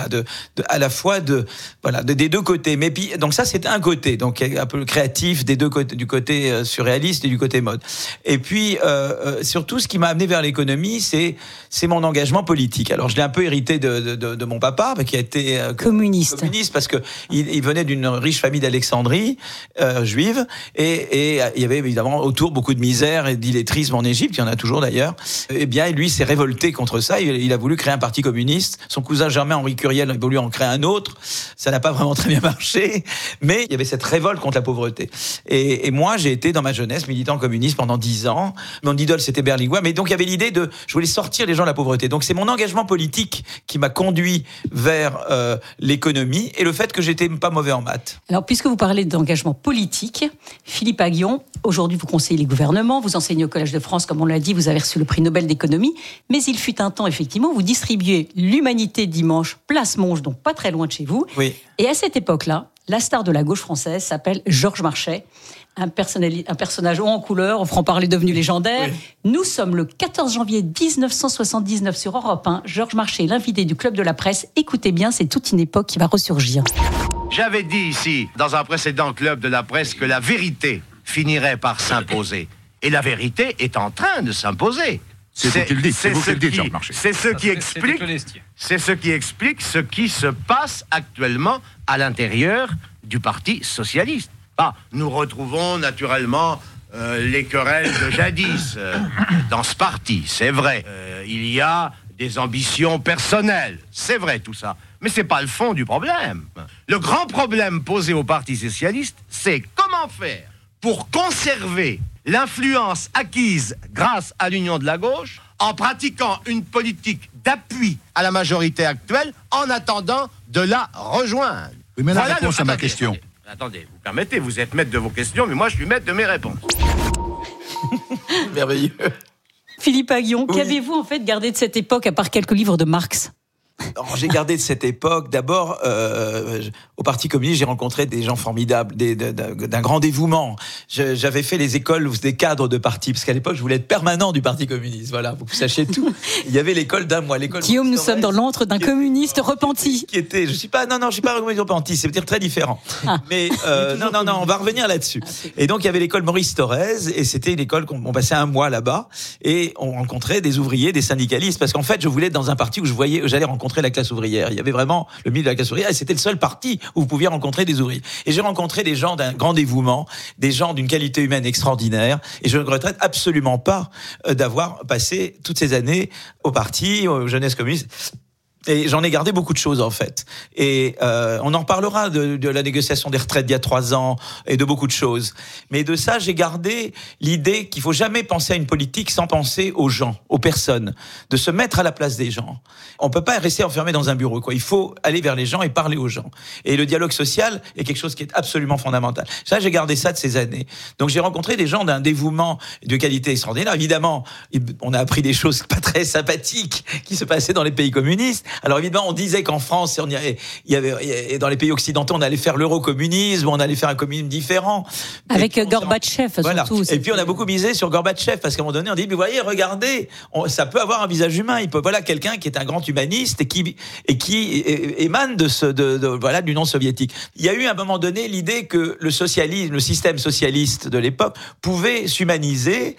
à la fois des deux côtés. Mais puis donc ça c'était un côté, donc un peu créatif des deux côtés, du côté surréaliste et du côté mode. Et puis surtout, ce qui m'a amené vers l'économie, c'est mon engagement politique. Alors je l'ai un peu hérité de mon papa, qui a été communiste parce que il venait d'une riche famille d'Alexandrie juive, et il y avait évidemment autour beaucoup de misère et d'illettrisme en Égypte, il y en a toujours d'ailleurs. Eh bien, lui s'est révolté contre ça. Il a voulu créer un parti communiste. Son cousin germain Henri Curiel a voulu en créer un autre. Ça n'a pas vraiment très bien marché, mais il y avait cette révolte contre la pauvreté. Et moi, j'ai été dans ma jeunesse militant communiste pendant 10 ans. Mon idole, c'était Berlinguer. Mais donc, il y avait l'idée je voulais sortir les gens de la pauvreté. Donc, c'est mon engagement politique qui m'a conduit vers l'économie et le fait que j'étais pas mauvais en maths. Alors, puisque vous parlez d'engagement politique, Philippe Aghion, aujourd'hui, vous conseillez les gouvernements, vous enseignez au Collège de France, comme on l'a dit, vous avez reçu le prix Nobel d'économie. Mais il fut un temps, effectivement, vous distribuiez l'Humanité dimanche, place Monge, donc pas très loin de chez vous. Oui. Et à cette époque-là, la star de la gauche française s'appelle Georges Marchais, un personnage haut en couleur, au franc-parler devenu légendaire. Oui. Nous sommes le 14 janvier 1979 sur Europe 1. Georges Marchais, l'invité du Club de la Presse. Écoutez bien, c'est toute une époque qui va ressurgir. J'avais dit ici, dans un précédent Club de la Presse, que la vérité finirait par s'imposer. Et la vérité est en train de s'imposer. C'est ce qu'il dit, c'est vous qui le dites, Georges Marchais. C'est ce qui explique ce qui se passe actuellement à l'intérieur du Parti socialiste. Nous retrouvons naturellement les querelles de jadis dans ce parti, c'est vrai. Il y a des ambitions personnelles, c'est vrai tout ça. Mais c'est pas le fond du problème. Le grand problème posé au Parti socialiste, c'est comment faire pour conserver l'influence acquise grâce à l'union de la gauche en pratiquant une politique d'appui à la majorité actuelle en attendant de la rejoindre. Oui, mais la réponse à ma question. Attendez, vous permettez, vous êtes maître de vos questions, mais moi je suis maître de mes réponses. Merveilleux. Philippe Aghion, qu'avez-vous en fait gardé de cette époque à part quelques livres de Marx ? Alors, j'ai gardé de cette époque, d'abord, au Parti communiste, j'ai rencontré des gens formidables, d'un grand dévouement. J'avais fait les écoles des cadres de parti, parce qu'à l'époque, je voulais être permanent du Parti communiste. Voilà, vous sachiez tout. Il y avait l'école d'un mois, l'école. Guillaume, nous sommes dans l'antre d'un communiste repenti. Je suis pas un communiste repenti, c'est dire très différent. Mais non, on va revenir là-dessus. Et donc, il y avait l'école Maurice Thorez, et c'était une école qu'on passait un mois là-bas, et on rencontrait des ouvriers, des syndicalistes, parce qu'en fait, je voulais être dans un parti où j'allais rencontrer la classe ouvrière. Il y avait vraiment le milieu de la classe ouvrière et c'était le seul parti où vous pouviez rencontrer des ouvriers. Et j'ai rencontré des gens d'un grand dévouement, des gens d'une qualité humaine extraordinaire et je ne regrette absolument pas d'avoir passé toutes ces années au parti, aux jeunesses communistes. Et j'en ai gardé beaucoup de choses, en fait. Et on en reparlera de la négociation des retraites d'il y a 3 ans et de beaucoup de choses. Mais de ça, j'ai gardé l'idée qu'il faut jamais penser à une politique sans penser aux gens, aux personnes, de se mettre à la place des gens. On peut pas rester enfermé dans un bureau, quoi. Il faut aller vers les gens et parler aux gens. Et le dialogue social est quelque chose qui est absolument fondamental. Ça, j'ai gardé ça de ces années. Donc, j'ai rencontré des gens d'un dévouement de qualité extraordinaire. Évidemment, on a appris des choses pas très sympathiques qui se passaient dans les pays communistes. Alors, évidemment, on disait qu'en France, et dans les pays occidentaux, on allait faire l'eurocommunisme, on allait faire un communisme différent. Avec Gorbatchev, voilà. surtout. Et puis, on a beaucoup misé sur Gorbatchev, parce qu'à un moment donné, on dit, mais voyez, regardez, ça peut avoir un visage humain. Voilà, quelqu'un qui est un grand humaniste et qui émane de l'Union soviétique. Il y a eu à un moment donné l'idée que le socialisme, le système socialiste de l'époque, pouvait s'humaniser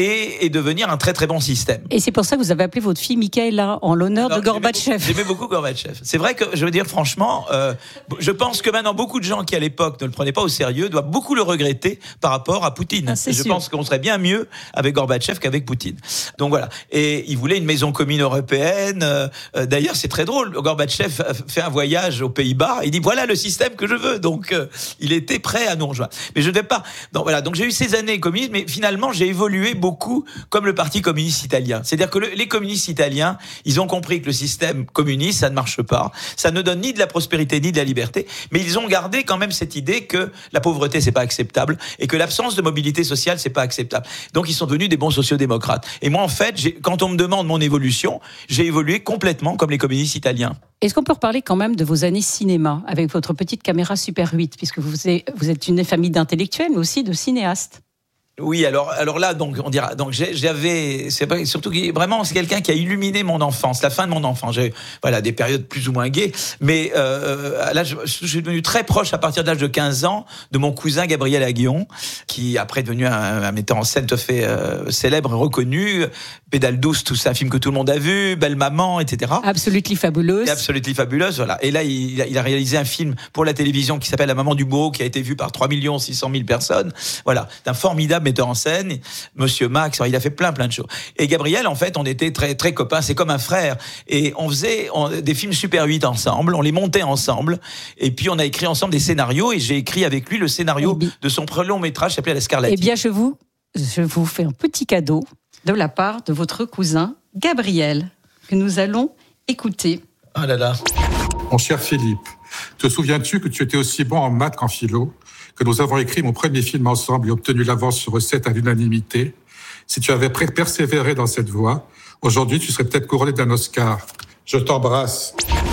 et devenir un très très bon système. Et c'est pour ça que vous avez appelé votre fille Michaela en l'honneur de Gorbatchev. J'aimais beaucoup Gorbatchev. C'est vrai que, je veux dire franchement, je pense que maintenant beaucoup de gens qui à l'époque ne le prenaient pas au sérieux doivent beaucoup le regretter par rapport à Poutine. Je pense qu'on serait bien mieux avec Gorbatchev qu'avec Poutine. Donc voilà. Et il voulait une maison commune européenne. D'ailleurs, c'est très drôle. Gorbatchev fait un voyage aux Pays-Bas. Il dit voilà le système que je veux. Donc il était prêt à nous rejoindre. Mais je ne vais pas. Donc voilà. Donc j'ai eu ces années communistes, mais finalement j'ai évolué beaucoup comme le Parti communiste italien. C'est-à-dire que les communistes italiens, ils ont compris que le système communiste, ça ne marche pas. Ça ne donne ni de la prospérité ni de la liberté. Mais ils ont gardé quand même cette idée que la pauvreté c'est pas acceptable et que l'absence de mobilité sociale c'est pas acceptable. Donc ils sont devenus des bons sociodémocrates. Et moi en fait, quand on me demande mon évolution, j'ai évolué complètement comme les communistes italiens. Est-ce qu'on peut reparler quand même de vos années cinéma avec votre petite caméra Super 8, puisque vous êtes une famille d'intellectuels, mais aussi de cinéastes? Oui, alors là, donc on dira, donc c'est pas, surtout vraiment c'est quelqu'un qui a illuminé mon enfance, la fin de mon enfance. J'ai des périodes plus ou moins gaies, mais là je suis devenu très proche à partir de l'âge de 15 ans de mon cousin Gabriel Aguillon, qui après est devenu un metteur en scène tout à fait célèbre, reconnu. Pédale douce, tout ça, un film que tout le monde a vu, Belle Maman, etc. Absolutely Fabulous. Absolutely Fabulous, voilà. Et là, il a réalisé un film pour la télévision qui s'appelle La Maman du Beau, qui a été vu par 3 600 000 personnes. Voilà, c'est un formidable metteur en scène, Monsieur Max, il a fait plein de choses. Et Gabriel, en fait, on était très très copains, c'est comme un frère. Et on faisait des films Super 8 ensemble, on les montait ensemble, et puis on a écrit ensemble des scénarios, et j'ai écrit avec lui le scénario de son long métrage qui s'appelait La Scarlatti. Eh bien, je vous fais un petit cadeau de la part de votre cousin Gabriel, que nous allons écouter. Oh là là. Mon cher Philippe, te souviens-tu que tu étais aussi bon en maths qu'en philo, que nous avons écrit mon premier film ensemble et obtenu l'avance sur recette à l'unanimité? Si tu avais persévéré dans cette voie, aujourd'hui tu serais peut-être couronné d'un Oscar. Je t'embrasse.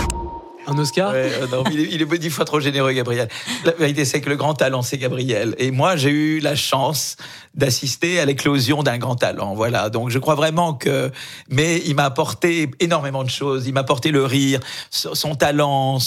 Un Oscar? Non, il est 10 fois trop généreux, Gabriel. La vérité, c'est que le grand talent, c'est Gabriel. Et moi, j'ai eu la chance d'assister à l'éclosion d'un grand talent. Voilà. Donc, je crois vraiment mais il m'a apporté énormément de choses. Il m'a apporté le rire, son talent,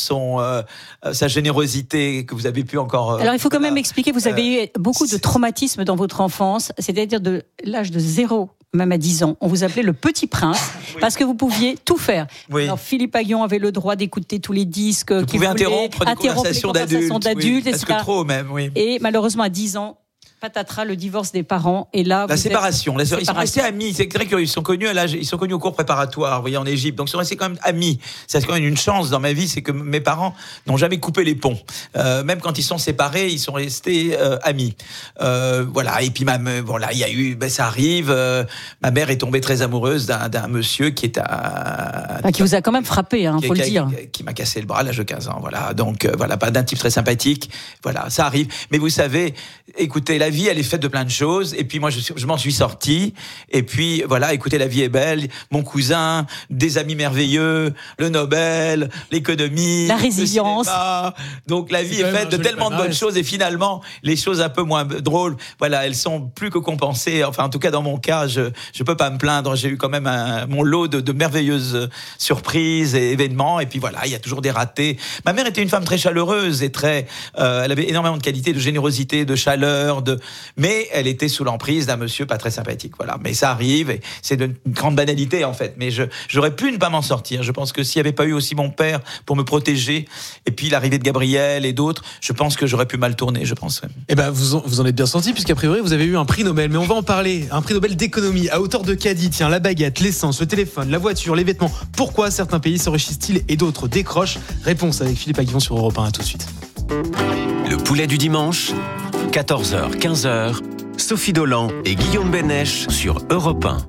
sa générosité que vous avez pu encore. Alors, il faut quand même expliquer, vous avez eu beaucoup de traumatismes dans votre enfance, c'est-à-dire de l'âge de 0 même à 10 ans, on vous appelait le Petit Prince, parce que vous pouviez tout faire. Oui. Alors, Philippe Aguillon avait le droit d'écouter tous les disques. Vous pouvez interrompre des conversations d'adultes, etc. Parce que trop même, oui. Et malheureusement, à 10 ans, patatras, le divorce des parents, et là... La séparation. Ils sont restés amis. C'est très curieux. Ils sont connus au cours préparatoire, vous voyez, en Égypte. Donc, ils sont restés quand même amis. C'est quand même une chance dans ma vie, c'est que mes parents n'ont jamais coupé les ponts. Même quand ils sont séparés, ils sont restés amis. Voilà. Et puis, il y a eu, ça arrive. Ma mère est tombée très amoureuse d'un monsieur qui est qui vous a quand même frappé, faut le dire. Qui m'a cassé le bras à l'âge de 15 ans. Voilà. Donc, pas d'un type très sympathique. Voilà. Ça arrive. Mais vous savez, écoutez, la vie, elle est faite de plein de choses. Et puis moi, je m'en suis sorti. Et puis voilà, écoutez, la vie est belle. Mon cousin, des amis merveilleux, le Nobel, l'économie, la résilience. Le cinéma. Donc la vie est faite de tellement de bonnes choses. Et finalement, les choses un peu moins drôles, voilà, elles sont plus que compensées. Enfin, en tout cas, dans mon cas, je peux pas me plaindre. J'ai eu quand même mon lot de merveilleuses surprises et événements. Et puis voilà, il y a toujours des ratés. Ma mère était une femme très chaleureuse et elle avait énormément de qualités, de générosité, de chaleur, mais elle était sous l'emprise d'un monsieur pas très sympathique. Voilà. Mais ça arrive, et c'est une grande banalité en fait. Mais j'aurais pu ne pas m'en sortir. Je pense que s'il n'y avait pas eu aussi mon père pour me protéger, et puis l'arrivée de Gabriel et d'autres, je pense que j'aurais pu mal tourner, je pense. Ouais. Eh ben, vous en êtes bien sorti, puisqu'a priori, vous avez eu un prix Nobel. Mais on va en parler. Un prix Nobel d'économie à hauteur de caddie. Tiens, la baguette, l'essence, le téléphone, la voiture, les vêtements. Pourquoi certains pays s'enrichissent-ils et d'autres décrochent? Réponse avec Philippe Aguillon sur Europe 1. À tout de suite. Le poulet du dimanche, 14h, 15h. Sophie Dolan et Guillaume Bénèche sur Europe 1.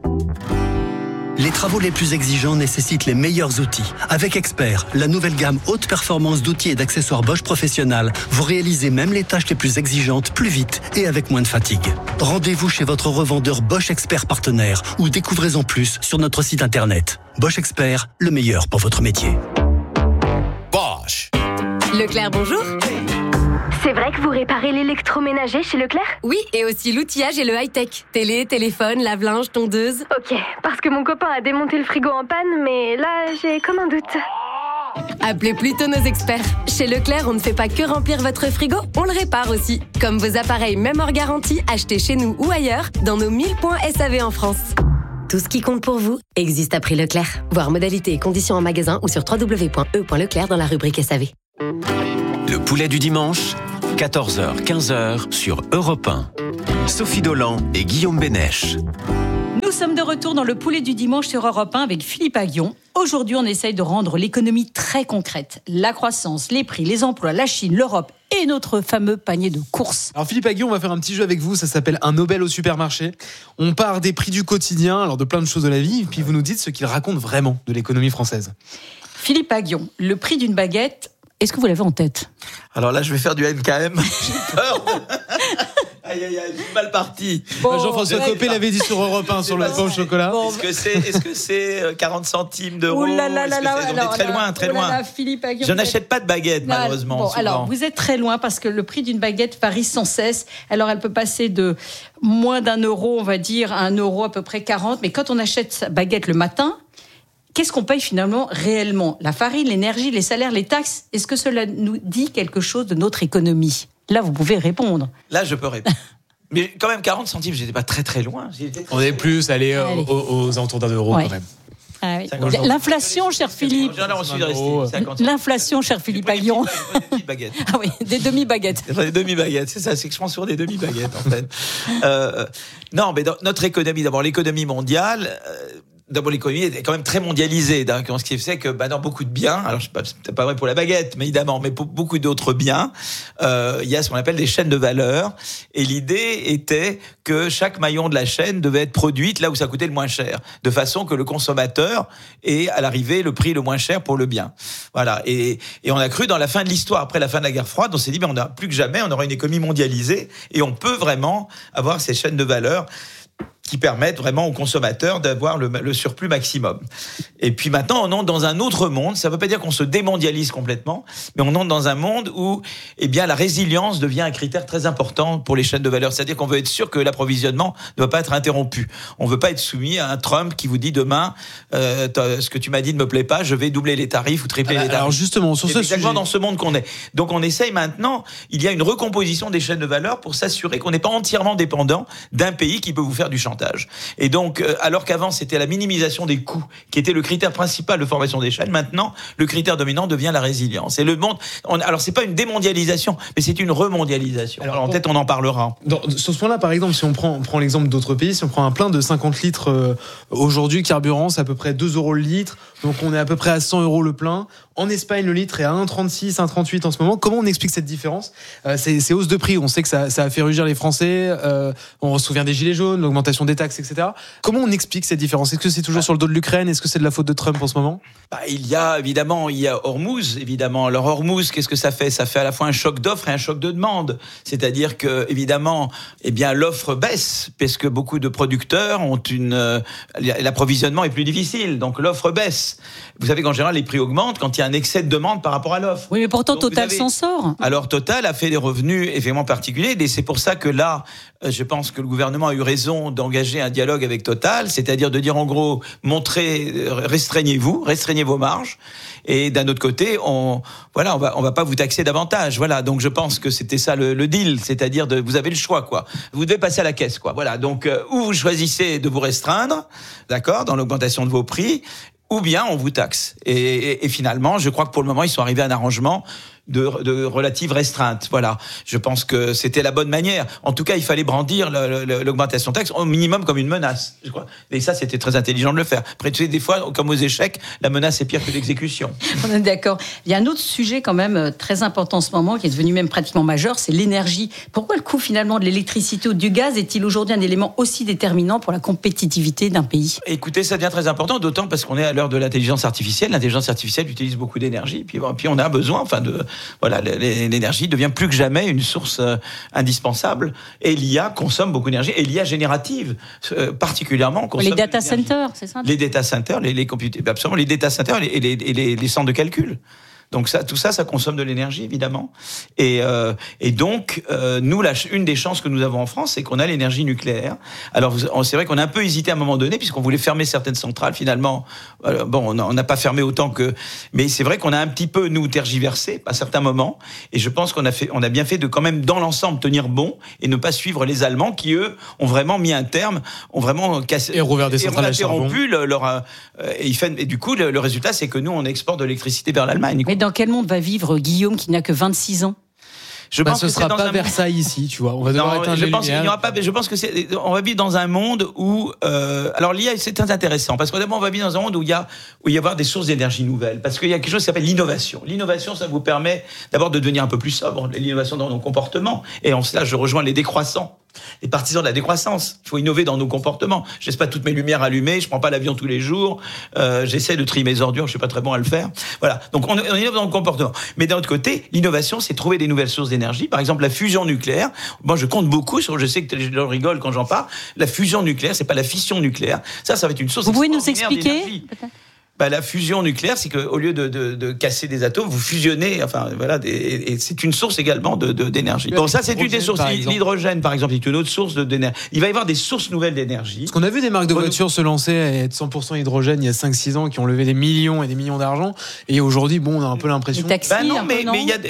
Les travaux les plus exigeants nécessitent les meilleurs outils. Avec Expert, la nouvelle gamme haute performance d'outils et d'accessoires Bosch Professionnel, vous réalisez même les tâches les plus exigeantes plus vite et avec moins de fatigue. Rendez-vous chez votre revendeur Bosch Expert partenaire ou découvrez-en plus sur notre site internet. Bosch Expert, le meilleur pour votre métier. Bosch. Leclerc, bonjour. C'est vrai que vous réparez l'électroménager chez Leclerc ? Oui, et aussi l'outillage et le high-tech. Télé, téléphone, lave-linge, tondeuse. Ok, parce que mon copain a démonté le frigo en panne, mais là, j'ai comme un doute. Appelez plutôt nos experts. Chez Leclerc, on ne fait pas que remplir votre frigo, on le répare aussi. Comme vos appareils même hors garantie, achetés chez nous ou ailleurs, dans nos 1000 points SAV en France. Tout ce qui compte pour vous existe à prix Leclerc. Voir modalités et conditions en magasin ou sur www.e.leclerc dans la rubrique SAV. Le poulet du dimanche, 14h, 15h sur Europe 1. Sophie Dolan et Guillaume Bénèche. Nous sommes de retour dans le poulet du dimanche sur Europe 1 avec Philippe Aguillon. Aujourd'hui, on essaye de rendre l'économie très concrète. La croissance, les prix, les emplois, la Chine, l'Europe et notre fameux panier de courses. Alors Philippe Aguillon, on va faire un petit jeu avec vous, ça s'appelle un Nobel au supermarché. On part des prix du quotidien, alors de plein de choses de la vie, puis vous nous dites ce qu'il raconte vraiment de l'économie française. Philippe Aguillon, le prix d'une baguette, est-ce que vous l'avez en tête ? Alors là, je vais faire du NKM. J'ai peur. Aïe, mal parti. Bon, Jean-François Copé l'avait dit sur Europe 1 sur le pain au chocolat. Bon, est-ce que c'est 40 centimes d'euros? On est très loin, très loin. Philippe Aguillon, je n'achète pas de baguette, malheureusement. Bon, alors, vous êtes très loin parce que le prix d'une baguette varie sans cesse. Alors, elle peut passer de moins d'1 euro, on va dire, à 1 euro à peu près 40. Mais quand on achète sa baguette le matin, qu'est-ce qu'on paye finalement réellement ? La farine, l'énergie, les salaires, les taxes. Est-ce que cela nous dit quelque chose de notre économie ? Là, vous pouvez répondre. Là, je peux répondre. Mais quand même, 40 centimes, j'étais pas très loin. On est plus allé aux alentours d'1 euro quand même. Ah oui. L'inflation, cher Philippe. L'inflation, cher Philippe Aguillon. Ah oui, des demi-baguettes. Des demi-baguettes, c'est ça, c'est que je prends sur des demi-baguettes, en fait. Non, mais dans notre économie, d'abord l'économie mondiale. D'abord, l'économie est quand même très mondialisée, ce qui fait que dans beaucoup de biens, alors c'est pas vrai pour la baguette, mais évidemment, mais pour beaucoup d'autres biens, il y a ce qu'on appelle des chaînes de valeur. Et l'idée était que chaque maillon de la chaîne devait être produite là où ça coûtait le moins cher, de façon que le consommateur ait à l'arrivée le prix le moins cher pour le bien. Voilà. Et on a cru dans la fin de l'histoire, après la fin de la guerre froide, on s'est dit, on a plus que jamais, on aura une économie mondialisée et on peut vraiment avoir ces chaînes de valeur qui permettent vraiment aux consommateurs d'avoir le surplus maximum. Et puis maintenant, on entre dans un autre monde. Ça ne veut pas dire qu'on se démondialise complètement, mais on entre dans un monde où la résilience devient un critère très important pour les chaînes de valeur. C'est-à-dire qu'on veut être sûr que l'approvisionnement ne va pas être interrompu. On ne veut pas être soumis à un Trump qui vous dit demain, ce que tu m'as dit ne me plaît pas, je vais doubler les tarifs ou tripler les tarifs. Alors justement, sur ce sujet... exactement dans ce monde qu'on est. Donc on essaye maintenant, il y a une recomposition des chaînes de valeur pour s'assurer qu'on n'est pas entièrement dépendant d'un pays qui peut vous faire du chantage. Et donc, alors qu'avant c'était la minimisation des coûts qui était le critère principal de formation des chaînes, maintenant le critère dominant devient la résilience. Et le monde, alors c'est pas une démondialisation, mais c'est une remondialisation. Alors peut-être on en parlera. Sur ce point-là, par exemple, si on prend l'exemple d'autres pays, si on prend un plein de 50 litres aujourd'hui, carburant, c'est à peu près 2 euros le litre, donc on est à peu près à 100 euros le plein. En Espagne, le litre est à 1,36, 1,38 en ce moment. Comment on explique cette différence ? Ces hausses de prix, on sait que ça a fait rugir les Français. On se souvient des gilets jaunes, l'augmentation des taxes, etc. Comment on explique cette différence ? Est-ce que c'est toujours sur le dos de l'Ukraine ? Est-ce que c'est de la faute de Trump en ce moment ? Il y a Hormuz, évidemment. Alors Hormuz, qu'est-ce que ça fait ? Ça fait à la fois un choc d'offre et un choc de demande. C'est-à-dire que, évidemment, l'offre baisse, parce que beaucoup de producteurs ont l'approvisionnement est plus difficile, donc l'offre baisse. Vous savez qu'en général, les prix augmentent quand il y a un excès de demande par rapport à l'offre. Oui, mais pourtant, Total s'en sort. Alors Total a fait des revenus effectivement particuliers, et c'est pour ça que là, je pense que le gouvernement a eu raison d'engager un dialogue avec Total, c'est-à-dire de dire en gros, restreignez vos marges. Et d'un autre côté, on va pas vous taxer davantage. Voilà. Donc je pense que c'était ça le deal, c'est-à-dire vous avez le choix, quoi. Vous devez passer à la caisse, quoi. Voilà. Donc ou vous choisissez de vous restreindre, d'accord, dans l'augmentation de vos prix, ou bien on vous taxe. Et finalement, je crois que pour le moment, ils sont arrivés à un arrangement de relative restreinte. Voilà. Je pense que c'était la bonne manière. En tout cas, il fallait brandir l'augmentation de taxes au minimum comme une menace, je crois. Et ça, c'était très intelligent de le faire. Après, tu sais, des fois, comme aux échecs, la menace est pire que l'exécution. On est d'accord. Il y a un autre sujet quand même très important en ce moment, qui est devenu même pratiquement majeur, c'est l'énergie. Pourquoi le coût finalement de l'électricité ou du gaz est-il aujourd'hui un élément aussi déterminant pour la compétitivité d'un pays ? Écoutez, ça devient très important, d'autant parce qu'on est à l'heure de l'intelligence artificielle. L'intelligence artificielle utilise beaucoup d'énergie. Puis on a besoin, l'énergie devient plus que jamais une source indispensable. Et l'IA consomme beaucoup d'énergie. Et l'IA générative, particulièrement, consomme les data centers, c'est ça ? Les data centers, les data centers et les centres de calcul. Donc tout ça consomme de l'énergie, évidemment. Et donc, nous, une des chances que nous avons en France, c'est qu'on a l'énergie nucléaire. Alors, c'est vrai qu'on a un peu hésité à un moment donné, puisqu'on voulait fermer certaines centrales. Finalement, on n'a pas fermé autant que... Mais c'est vrai qu'on a un petit peu, nous, tergiversé à certains moments. Et je pense qu'on a bien fait de quand même, dans l'ensemble, tenir bon et ne pas suivre les Allemands qui, eux, ont vraiment mis un terme, ont vraiment cassé... Et rouvert des centrales à charbon. Et du coup, le résultat, c'est que nous, on exporte de l'électricité vers l'Allemagne. Mais dans quel monde va vivre Guillaume qui n'a que 26 ans ? Je pense que ce sera pas Versailles ici, tu vois. On va devoir éteindre les lumières. Je pense que on va vivre dans un monde où, alors l'IA, c'est très intéressant parce que d'abord on va vivre dans un monde où il y va y avoir des sources d'énergie nouvelles, parce qu'il y a quelque chose qui s'appelle l'innovation. L'innovation, ça vous permet d'abord de devenir un peu plus sobre, l'innovation dans nos comportements. Et en cela, je rejoins les décroissants. Les partisans de la décroissance. Il faut innover dans nos comportements. Je laisse pas toutes mes lumières allumées, je prends pas l'avion tous les jours, j'essaie de trier mes ordures, je suis pas très bon à le faire. Voilà. Donc on innove dans le comportement. Mais d'un autre côté, l'innovation, c'est trouver des nouvelles sources d'énergie. Par exemple, la fusion nucléaire. Moi, je compte beaucoup sur, je sais que les gens rigolent quand j'en parle. La fusion nucléaire, c'est pas la fission nucléaire. Ça va être une source. Vous pouvez nous expliquer peut-être ? La fusion nucléaire, c'est qu'au lieu de casser des atomes, vous fusionnez, et c'est une source également d'énergie. Bon, ça, c'est une des sources. L'hydrogène, par exemple, est une autre source d'énergie. Il va y avoir des sources nouvelles d'énergie. Parce qu'on a vu des marques de voitures se lancer à être 100% hydrogène il y a 5-6 ans, qui ont levé des millions et des millions d'argent. Et aujourd'hui, on a un peu l'impression. Taxis, mais il y a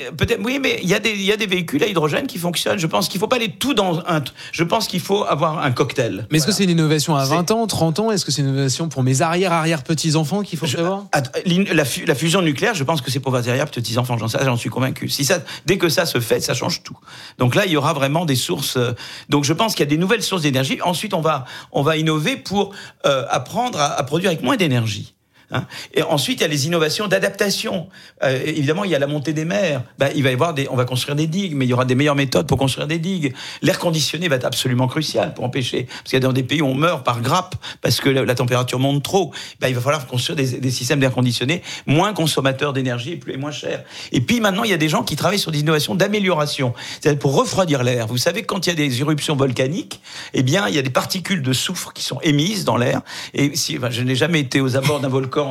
il y a des véhicules à hydrogène qui fonctionnent. Je pense qu'il faut pas aller tout dans un. Je pense qu'il faut avoir un cocktail. Mais est-ce que c'est une innovation à 20 ans, 30 ans ? Est-ce que c'est une innovation pour mes arrière-petits-enfants qu'il faut savoir ? La fusion nucléaire, je pense que c'est pour vos arrière-petits-enfants, j'en suis convaincu. Dès que ça se fait, ça change tout. Donc là, il y aura vraiment des sources. Donc je pense qu'il y a des nouvelles sources d'énergie. Ensuite, on va innover pour apprendre à produire avec moins d'énergie. Et ensuite, il y a les innovations d'adaptation. Évidemment, il y a la montée des mers. Il va y avoir on va construire des digues, mais il y aura des meilleures méthodes pour construire des digues. L'air conditionné va être absolument crucial pour empêcher. Parce qu'il y a dans des pays où on meurt par grappe parce que la température monte trop. Il va falloir construire des systèmes d'air conditionné moins consommateurs d'énergie et moins chers. Et puis maintenant, il y a des gens qui travaillent sur des innovations d'amélioration. C'est-à-dire pour refroidir l'air. Vous savez que quand il y a des éruptions volcaniques, il y a des particules de soufre qui sont émises dans l'air. Et je n'ai jamais été aux abords d'un volcan.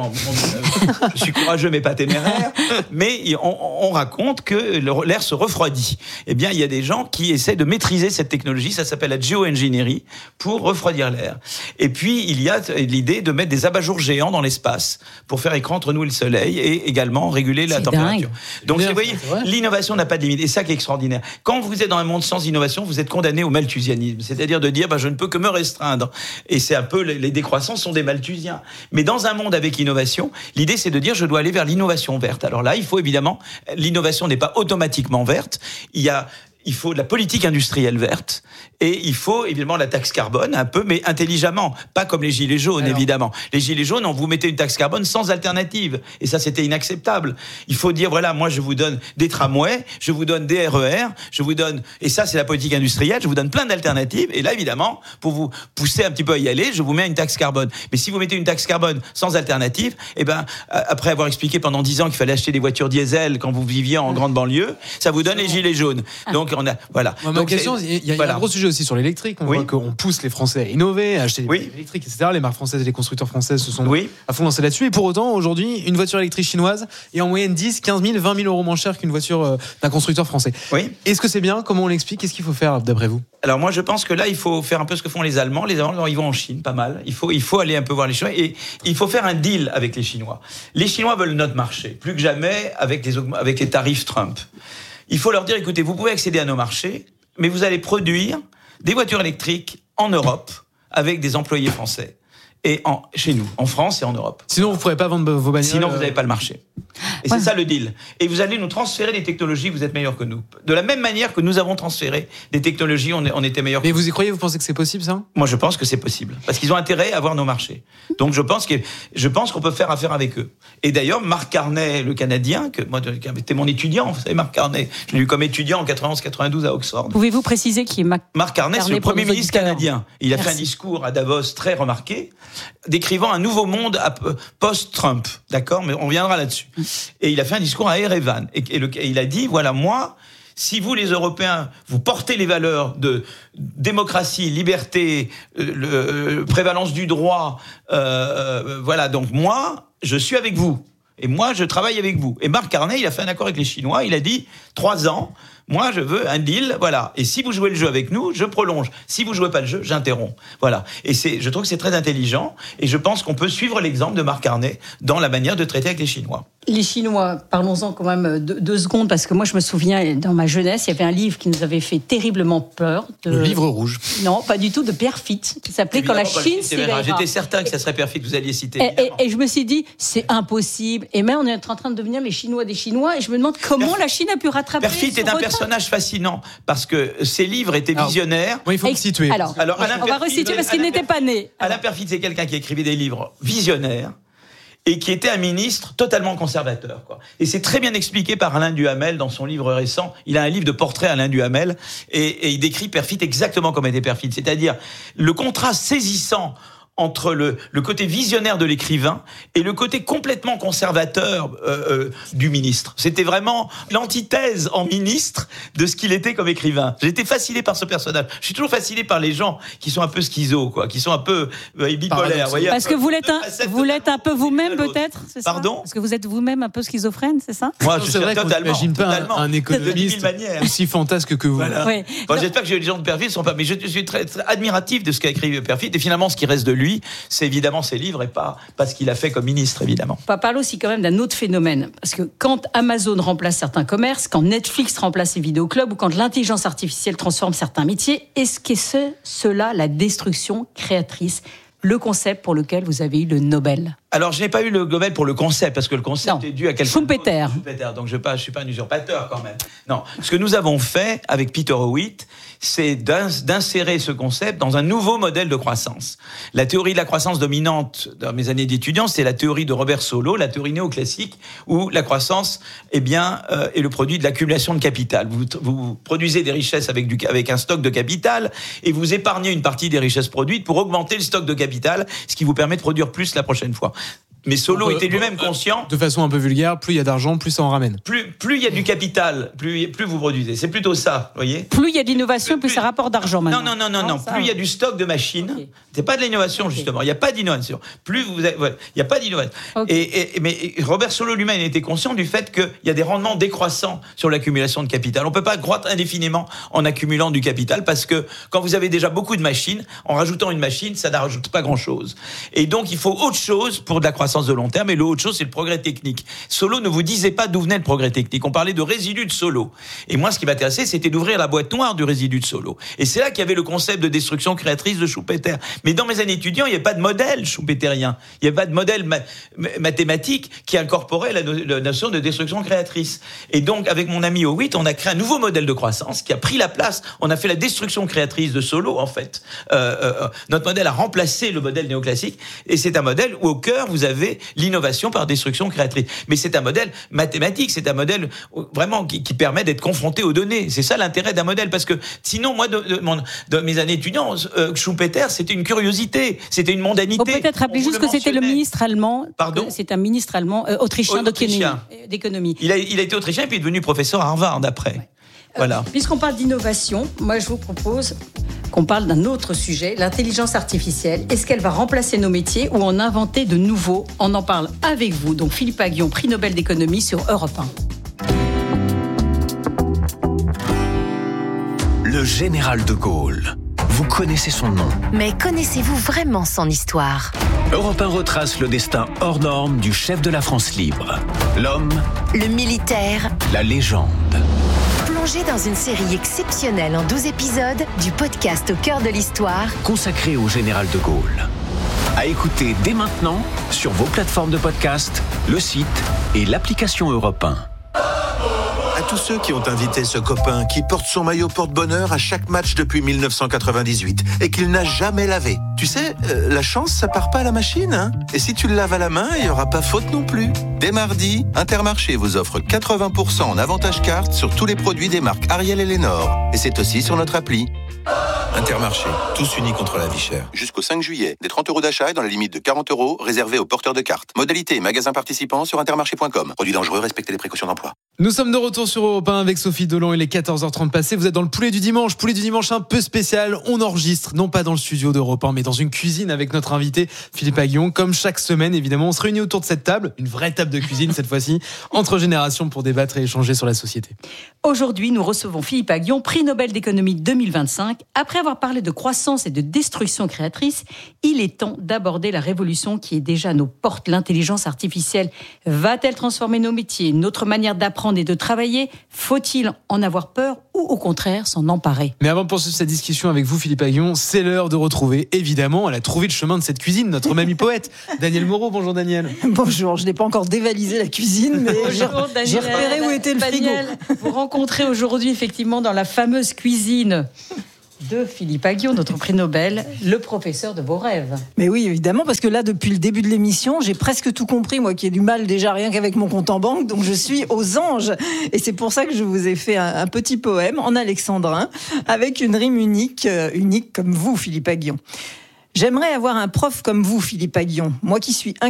Je suis courageux mais pas téméraire, mais on raconte que l'air se refroidit. Il y a des gens qui essaient de maîtriser cette technologie, ça s'appelle la géo-ingénierie, pour refroidir l'air. Et puis il y a l'idée de mettre des abat-jours géants dans l'espace pour faire écran entre nous et le soleil et également réguler la température. Donc vous voyez, l'innovation n'a pas de limite, et ça qui est extraordinaire. Quand vous êtes dans un monde sans innovation, vous êtes condamné au malthusianisme, c'est-à-dire de dire je ne peux que me restreindre. Et c'est un peu les décroissants sont des malthusiens. Mais dans un monde avec innovation, l'idée c'est de dire je dois aller vers l'innovation verte. Alors là, il faut évidemment, l'innovation n'est pas automatiquement verte, il faut de la politique industrielle verte et il faut évidemment la taxe carbone un peu, mais intelligemment, pas comme les gilets jaunes. Évidemment. Les gilets jaunes, on vous mettait une taxe carbone sans alternative et ça c'était inacceptable. Il faut dire moi je vous donne des tramways, je vous donne des RER, je vous donne, et ça c'est la politique industrielle, je vous donne plein d'alternatives et là évidemment pour vous pousser un petit peu à y aller, je vous mets une taxe carbone. Mais si vous mettez une taxe carbone sans alternative, après avoir expliqué pendant 10 ans qu'il fallait acheter des voitures diesel quand vous viviez en grande banlieue, ça vous donne les gilets jaunes. Donc Donc on a voilà. Ma question, il y a un gros sujet aussi sur l'électrique. On voit qu'on pousse les Français à innover, à acheter des véhicules électriques, etc. Les marques françaises et les constructeurs français se sont à fond lancés là-dessus. Et pour autant, aujourd'hui, une voiture électrique chinoise est en moyenne 10, 15 000, 20 000 euros moins cher qu'une voiture d'un constructeur français. Est-ce que c'est bien? Comment on l'explique? Qu'est-ce qu'il faut faire d'après vous? Alors moi je pense que là il faut faire un peu ce que font les Allemands. Les Allemands ils vont en Chine pas mal. Il faut aller un peu voir les Chinois et il faut faire un deal avec les Chinois. Les Chinois veulent notre marché plus que jamais avec les tarifs Trump. Il faut leur dire écoutez, vous pouvez accéder à nos marchés, mais vous allez produire des voitures électriques en Europe avec des employés français et chez nous, en France et en Europe. Sinon vous ne pourrez pas vendre vos bagnoles. Sinon vous n'avez pas le marché. Et c'est ça le deal. Et vous allez nous transférer des technologies, vous êtes meilleurs que nous. De la même manière que nous avons transféré des technologies, on était meilleurs que nous. Mais vous y croyez? Vous pensez que c'est possible, ça? Moi, je pense que c'est possible. Parce qu'ils ont intérêt à avoir nos marchés. Donc, je pense qu'on peut faire affaire avec eux. Et d'ailleurs, Marc Carnet, le Canadien, qui était mon étudiant, vous savez, Marc Carnet, je l'ai eu comme étudiant en 91-92 à Oxford. Pouvez-vous préciser qui est Marc Carnet, c'est le Premier ministre canadien. Il a fait un discours à Davos très remarqué, décrivant un nouveau monde post-Trump. D'accord? Mais on viendra là-dessus. Et il a fait un discours à Erevan. Et il a dit, voilà, moi, si vous, les Européens, vous portez les valeurs de démocratie, liberté, prévalence du droit, voilà, donc moi, je suis avec vous. Et moi, je travaille avec vous. Et Marc Carnet, il a fait un accord avec les Chinois. Il a dit 3 ans. Moi, je veux un deal, voilà. Et si vous jouez le jeu avec nous, je prolonge. Si vous jouez pas le jeu, j'interromps. Voilà. Et je trouve que c'est très intelligent. Et je pense qu'on peut suivre l'exemple de Marc Carnet dans la manière de traiter avec les Chinois. Les Chinois, parlons-en quand même 2 secondes, parce que moi, je me souviens, dans ma jeunesse, il y avait un livre qui nous avait fait terriblement peur. Le livre rouge. Non, pas du tout, de Pierre Fitt, qui s'appelait Quand la Chine s'éveillera. J'étais certain que ça serait Pierre Fitt, vous alliez citer. Et je me suis dit, c'est impossible. Et même, on est en train de devenir les Chinois des Chinois, et je me demande comment la Chine a pu rattraper. Pierre Fitt est un personnage fascinant, parce que ses livres étaient visionnaires. Il faut le situer. Alors on va resituer parce qu'il n'était pas né. Alain Peyrefitte, c'est quelqu'un qui écrivait des livres visionnaires et qui était un ministre totalement conservateur, quoi. Et c'est très bien expliqué par Alain Duhamel dans son livre récent. Il a un livre de portrait Alain Duhamel et il décrit Peyrefitte exactement comme était Peyrefitte, c'est-à-dire le contraste saisissant entre le côté visionnaire de l'écrivain et le côté complètement conservateur du ministre. C'était vraiment l'antithèse en ministre de ce qu'il était comme écrivain. J'étais fasciné par ce personnage. Je suis toujours fasciné par les gens qui sont un peu schizo, quoi, qui sont un peu bipolaires. Vous voyez, parce que vous l'êtes un peu vous-même, peut-être, c'est ça? Pardon? Parce que vous êtes vous-même un peu schizophrène, c'est ça? Moi, je c'est vrai totalement. qu'on n'imagine pas un économiste aussi fantasque que vous. Voilà. Oui. Bon, j'espère que les gens de Peyrefitte sont pas, mais je suis très, très admiratif de ce qu'a écrit Peyrefitte. Et finalement, ce qui reste de lui, c'est évidemment ses livres et pas ce qu'il a fait comme ministre, évidemment. On va parler aussi quand même d'un autre phénomène. Parce que quand Amazon remplace certains commerces, quand Netflix remplace les vidéoclubs ou quand l'intelligence artificielle transforme certains métiers, est-ce que c'est cela la destruction créatrice, le concept pour lequel vous avez eu le Nobel? Alors, je n'ai pas eu le Nobel pour le concept, parce que le concept est dû à quelqu'un. Schumpeter. Donc, je ne suis pas un usurpateur, quand même. Non. Ce que nous avons fait avec Peter Howitt, c'est d'insérer ce concept dans un nouveau modèle de croissance. La théorie de la croissance dominante dans mes années d'étudiant, c'est la théorie de Robert Solow, la théorie néoclassique, où la croissance, est le produit de l'accumulation de capital. Vous produisez des richesses avec un stock de capital, et vous épargnez une partie des richesses produites pour augmenter le stock de capital, ce qui vous permet de produire plus la prochaine fois. Mais Solow était lui-même conscient. De façon un peu vulgaire, plus il y a d'argent, plus ça en ramène. Plus il y a du capital, plus vous produisez. C'est plutôt ça, vous voyez. Plus il y a de l'innovation, plus ça rapporte d'argent maintenant. Non. Plus il y a du stock de machines. Okay. C'est pas de l'innovation, justement. Il n'y a pas d'innovation. Il n'y a pas d'innovation. Okay. Mais Robert Solow lui-même était conscient du fait qu'il y a des rendements décroissants sur l'accumulation de capital. On ne peut pas croître indéfiniment en accumulant du capital parce que quand vous avez déjà beaucoup de machines, en rajoutant une machine, ça ne rajoute pas grand-chose. Et donc, il faut autre chose pour de la croissance de long terme, et l'autre chose, c'est le progrès technique. Solow ne vous disait pas d'où venait le progrès technique. On parlait de résidu de Solow. Et moi, ce qui m'intéressait, c'était d'ouvrir la boîte noire du résidu de Solow. Et c'est là qu'il y avait le concept de destruction créatrice de Schumpeter. Mais dans mes années étudiantes, il n'y avait pas de modèle schumpeterien. Il n'y avait pas de modèle mathématique qui incorporait la notion de destruction créatrice. Et donc, avec mon ami Howitt, on a créé un nouveau modèle de croissance qui a pris la place. On a fait la destruction créatrice de Solow, en fait. Notre modèle a remplacé le modèle néoclassique. Et c'est un modèle où, au cœur, vous avez l'innovation par destruction créatrice. Mais c'est un modèle mathématique, c'est un modèle vraiment qui permet d'être confronté aux données. C'est ça l'intérêt d'un modèle, parce que sinon, moi, de mes années étudiantes, Schumpeter, c'était une curiosité, c'était une mondanité. Faut peut-être rappeler juste que c'était le ministre allemand. Pardon ? C'est un ministre allemand autrichien d'économie. Il a été autrichien et puis est devenu professeur à Harvard après. Ouais. Voilà. Puisqu'on parle d'innovation, moi je vous propose qu'on parle d'un autre sujet, l'intelligence artificielle. Est-ce qu'elle va remplacer nos métiers ou en inventer de nouveaux ? On en parle avec vous. Donc Philippe Aghion, prix Nobel d'économie sur Europe 1. Le général de Gaulle. Vous connaissez son nom. Mais connaissez-vous vraiment son histoire ? Europe 1 retrace le destin hors norme du chef de la France libre. L'homme, le militaire, la légende. Plongez dans une série exceptionnelle en 12 épisodes du podcast Au cœur de l'histoire, consacré au général de Gaulle. À écouter dès maintenant sur vos plateformes de podcast, le site et l'application Europe 1. À tous ceux qui ont invité ce copain qui porte son maillot porte-bonheur à chaque match depuis 1998 et qu'il n'a jamais lavé. Tu sais, la chance, ça part pas à la machine, hein ? Et si tu le laves à la main, il n'y aura pas faute non plus. Dès mardi, Intermarché vous offre 80% en avantage carte sur tous les produits des marques Ariel et Lénore. Et c'est aussi sur notre appli. Intermarché, tous unis contre la vie chère. Jusqu'au 5 juillet, des 30 € d'achat et dans la limite de 40 € réservés aux porteurs de cartes. Modalité et magasins participants sur intermarché.com. Produits dangereux, respectez les précautions d'emploi. Nous sommes de retour sur Europe 1 avec Sophie Dolan. Il est 14h30 passé. Vous êtes dans le poulet du dimanche un peu spécial. On enregistre, non pas dans le studio d'Europe 1, mais dans une cuisine avec notre invité Philippe Aghion. Comme chaque semaine, évidemment, on se réunit autour de cette table, une vraie table de cuisine cette fois-ci, entre générations pour débattre et échanger sur la société. Aujourd'hui, nous recevons Philippe Aghion, prix Nobel d'économie 2025. Après avoir parlé de croissance et de destruction créatrice, il est temps d'aborder la révolution qui est déjà à nos portes. L'intelligence artificielle va-t-elle transformer nos métiers, notre manière d'apprendre et de travailler ? Faut-il en avoir peur ou au contraire s'en emparer ? Mais avant de poursuivre cette discussion avec vous, Philippe Aghion, c'est l'heure de retrouver, évidemment, elle a trouvé le chemin de cette cuisine, notre mamie poète, Daniel Moreau. Bonjour Daniel. Bonjour, je n'ai pas encore dévalisé la cuisine, mais j'ai repéré où était le frigo. Daniel, vous rencontrez aujourd'hui effectivement dans la fameuse cuisine de Philippe Aghion, notre prix Nobel, le professeur de vos rêves. Mais oui, évidemment, parce que là, depuis le début de l'émission, j'ai presque tout compris, moi qui ai du mal déjà rien qu'avec mon compte en banque, donc je suis aux anges. Et c'est pour ça que je vous ai fait un petit poème en alexandrin, avec une rime unique comme vous, Philippe Aghion. J'aimerais avoir un prof comme vous, Philippe Aghion, moi qui suis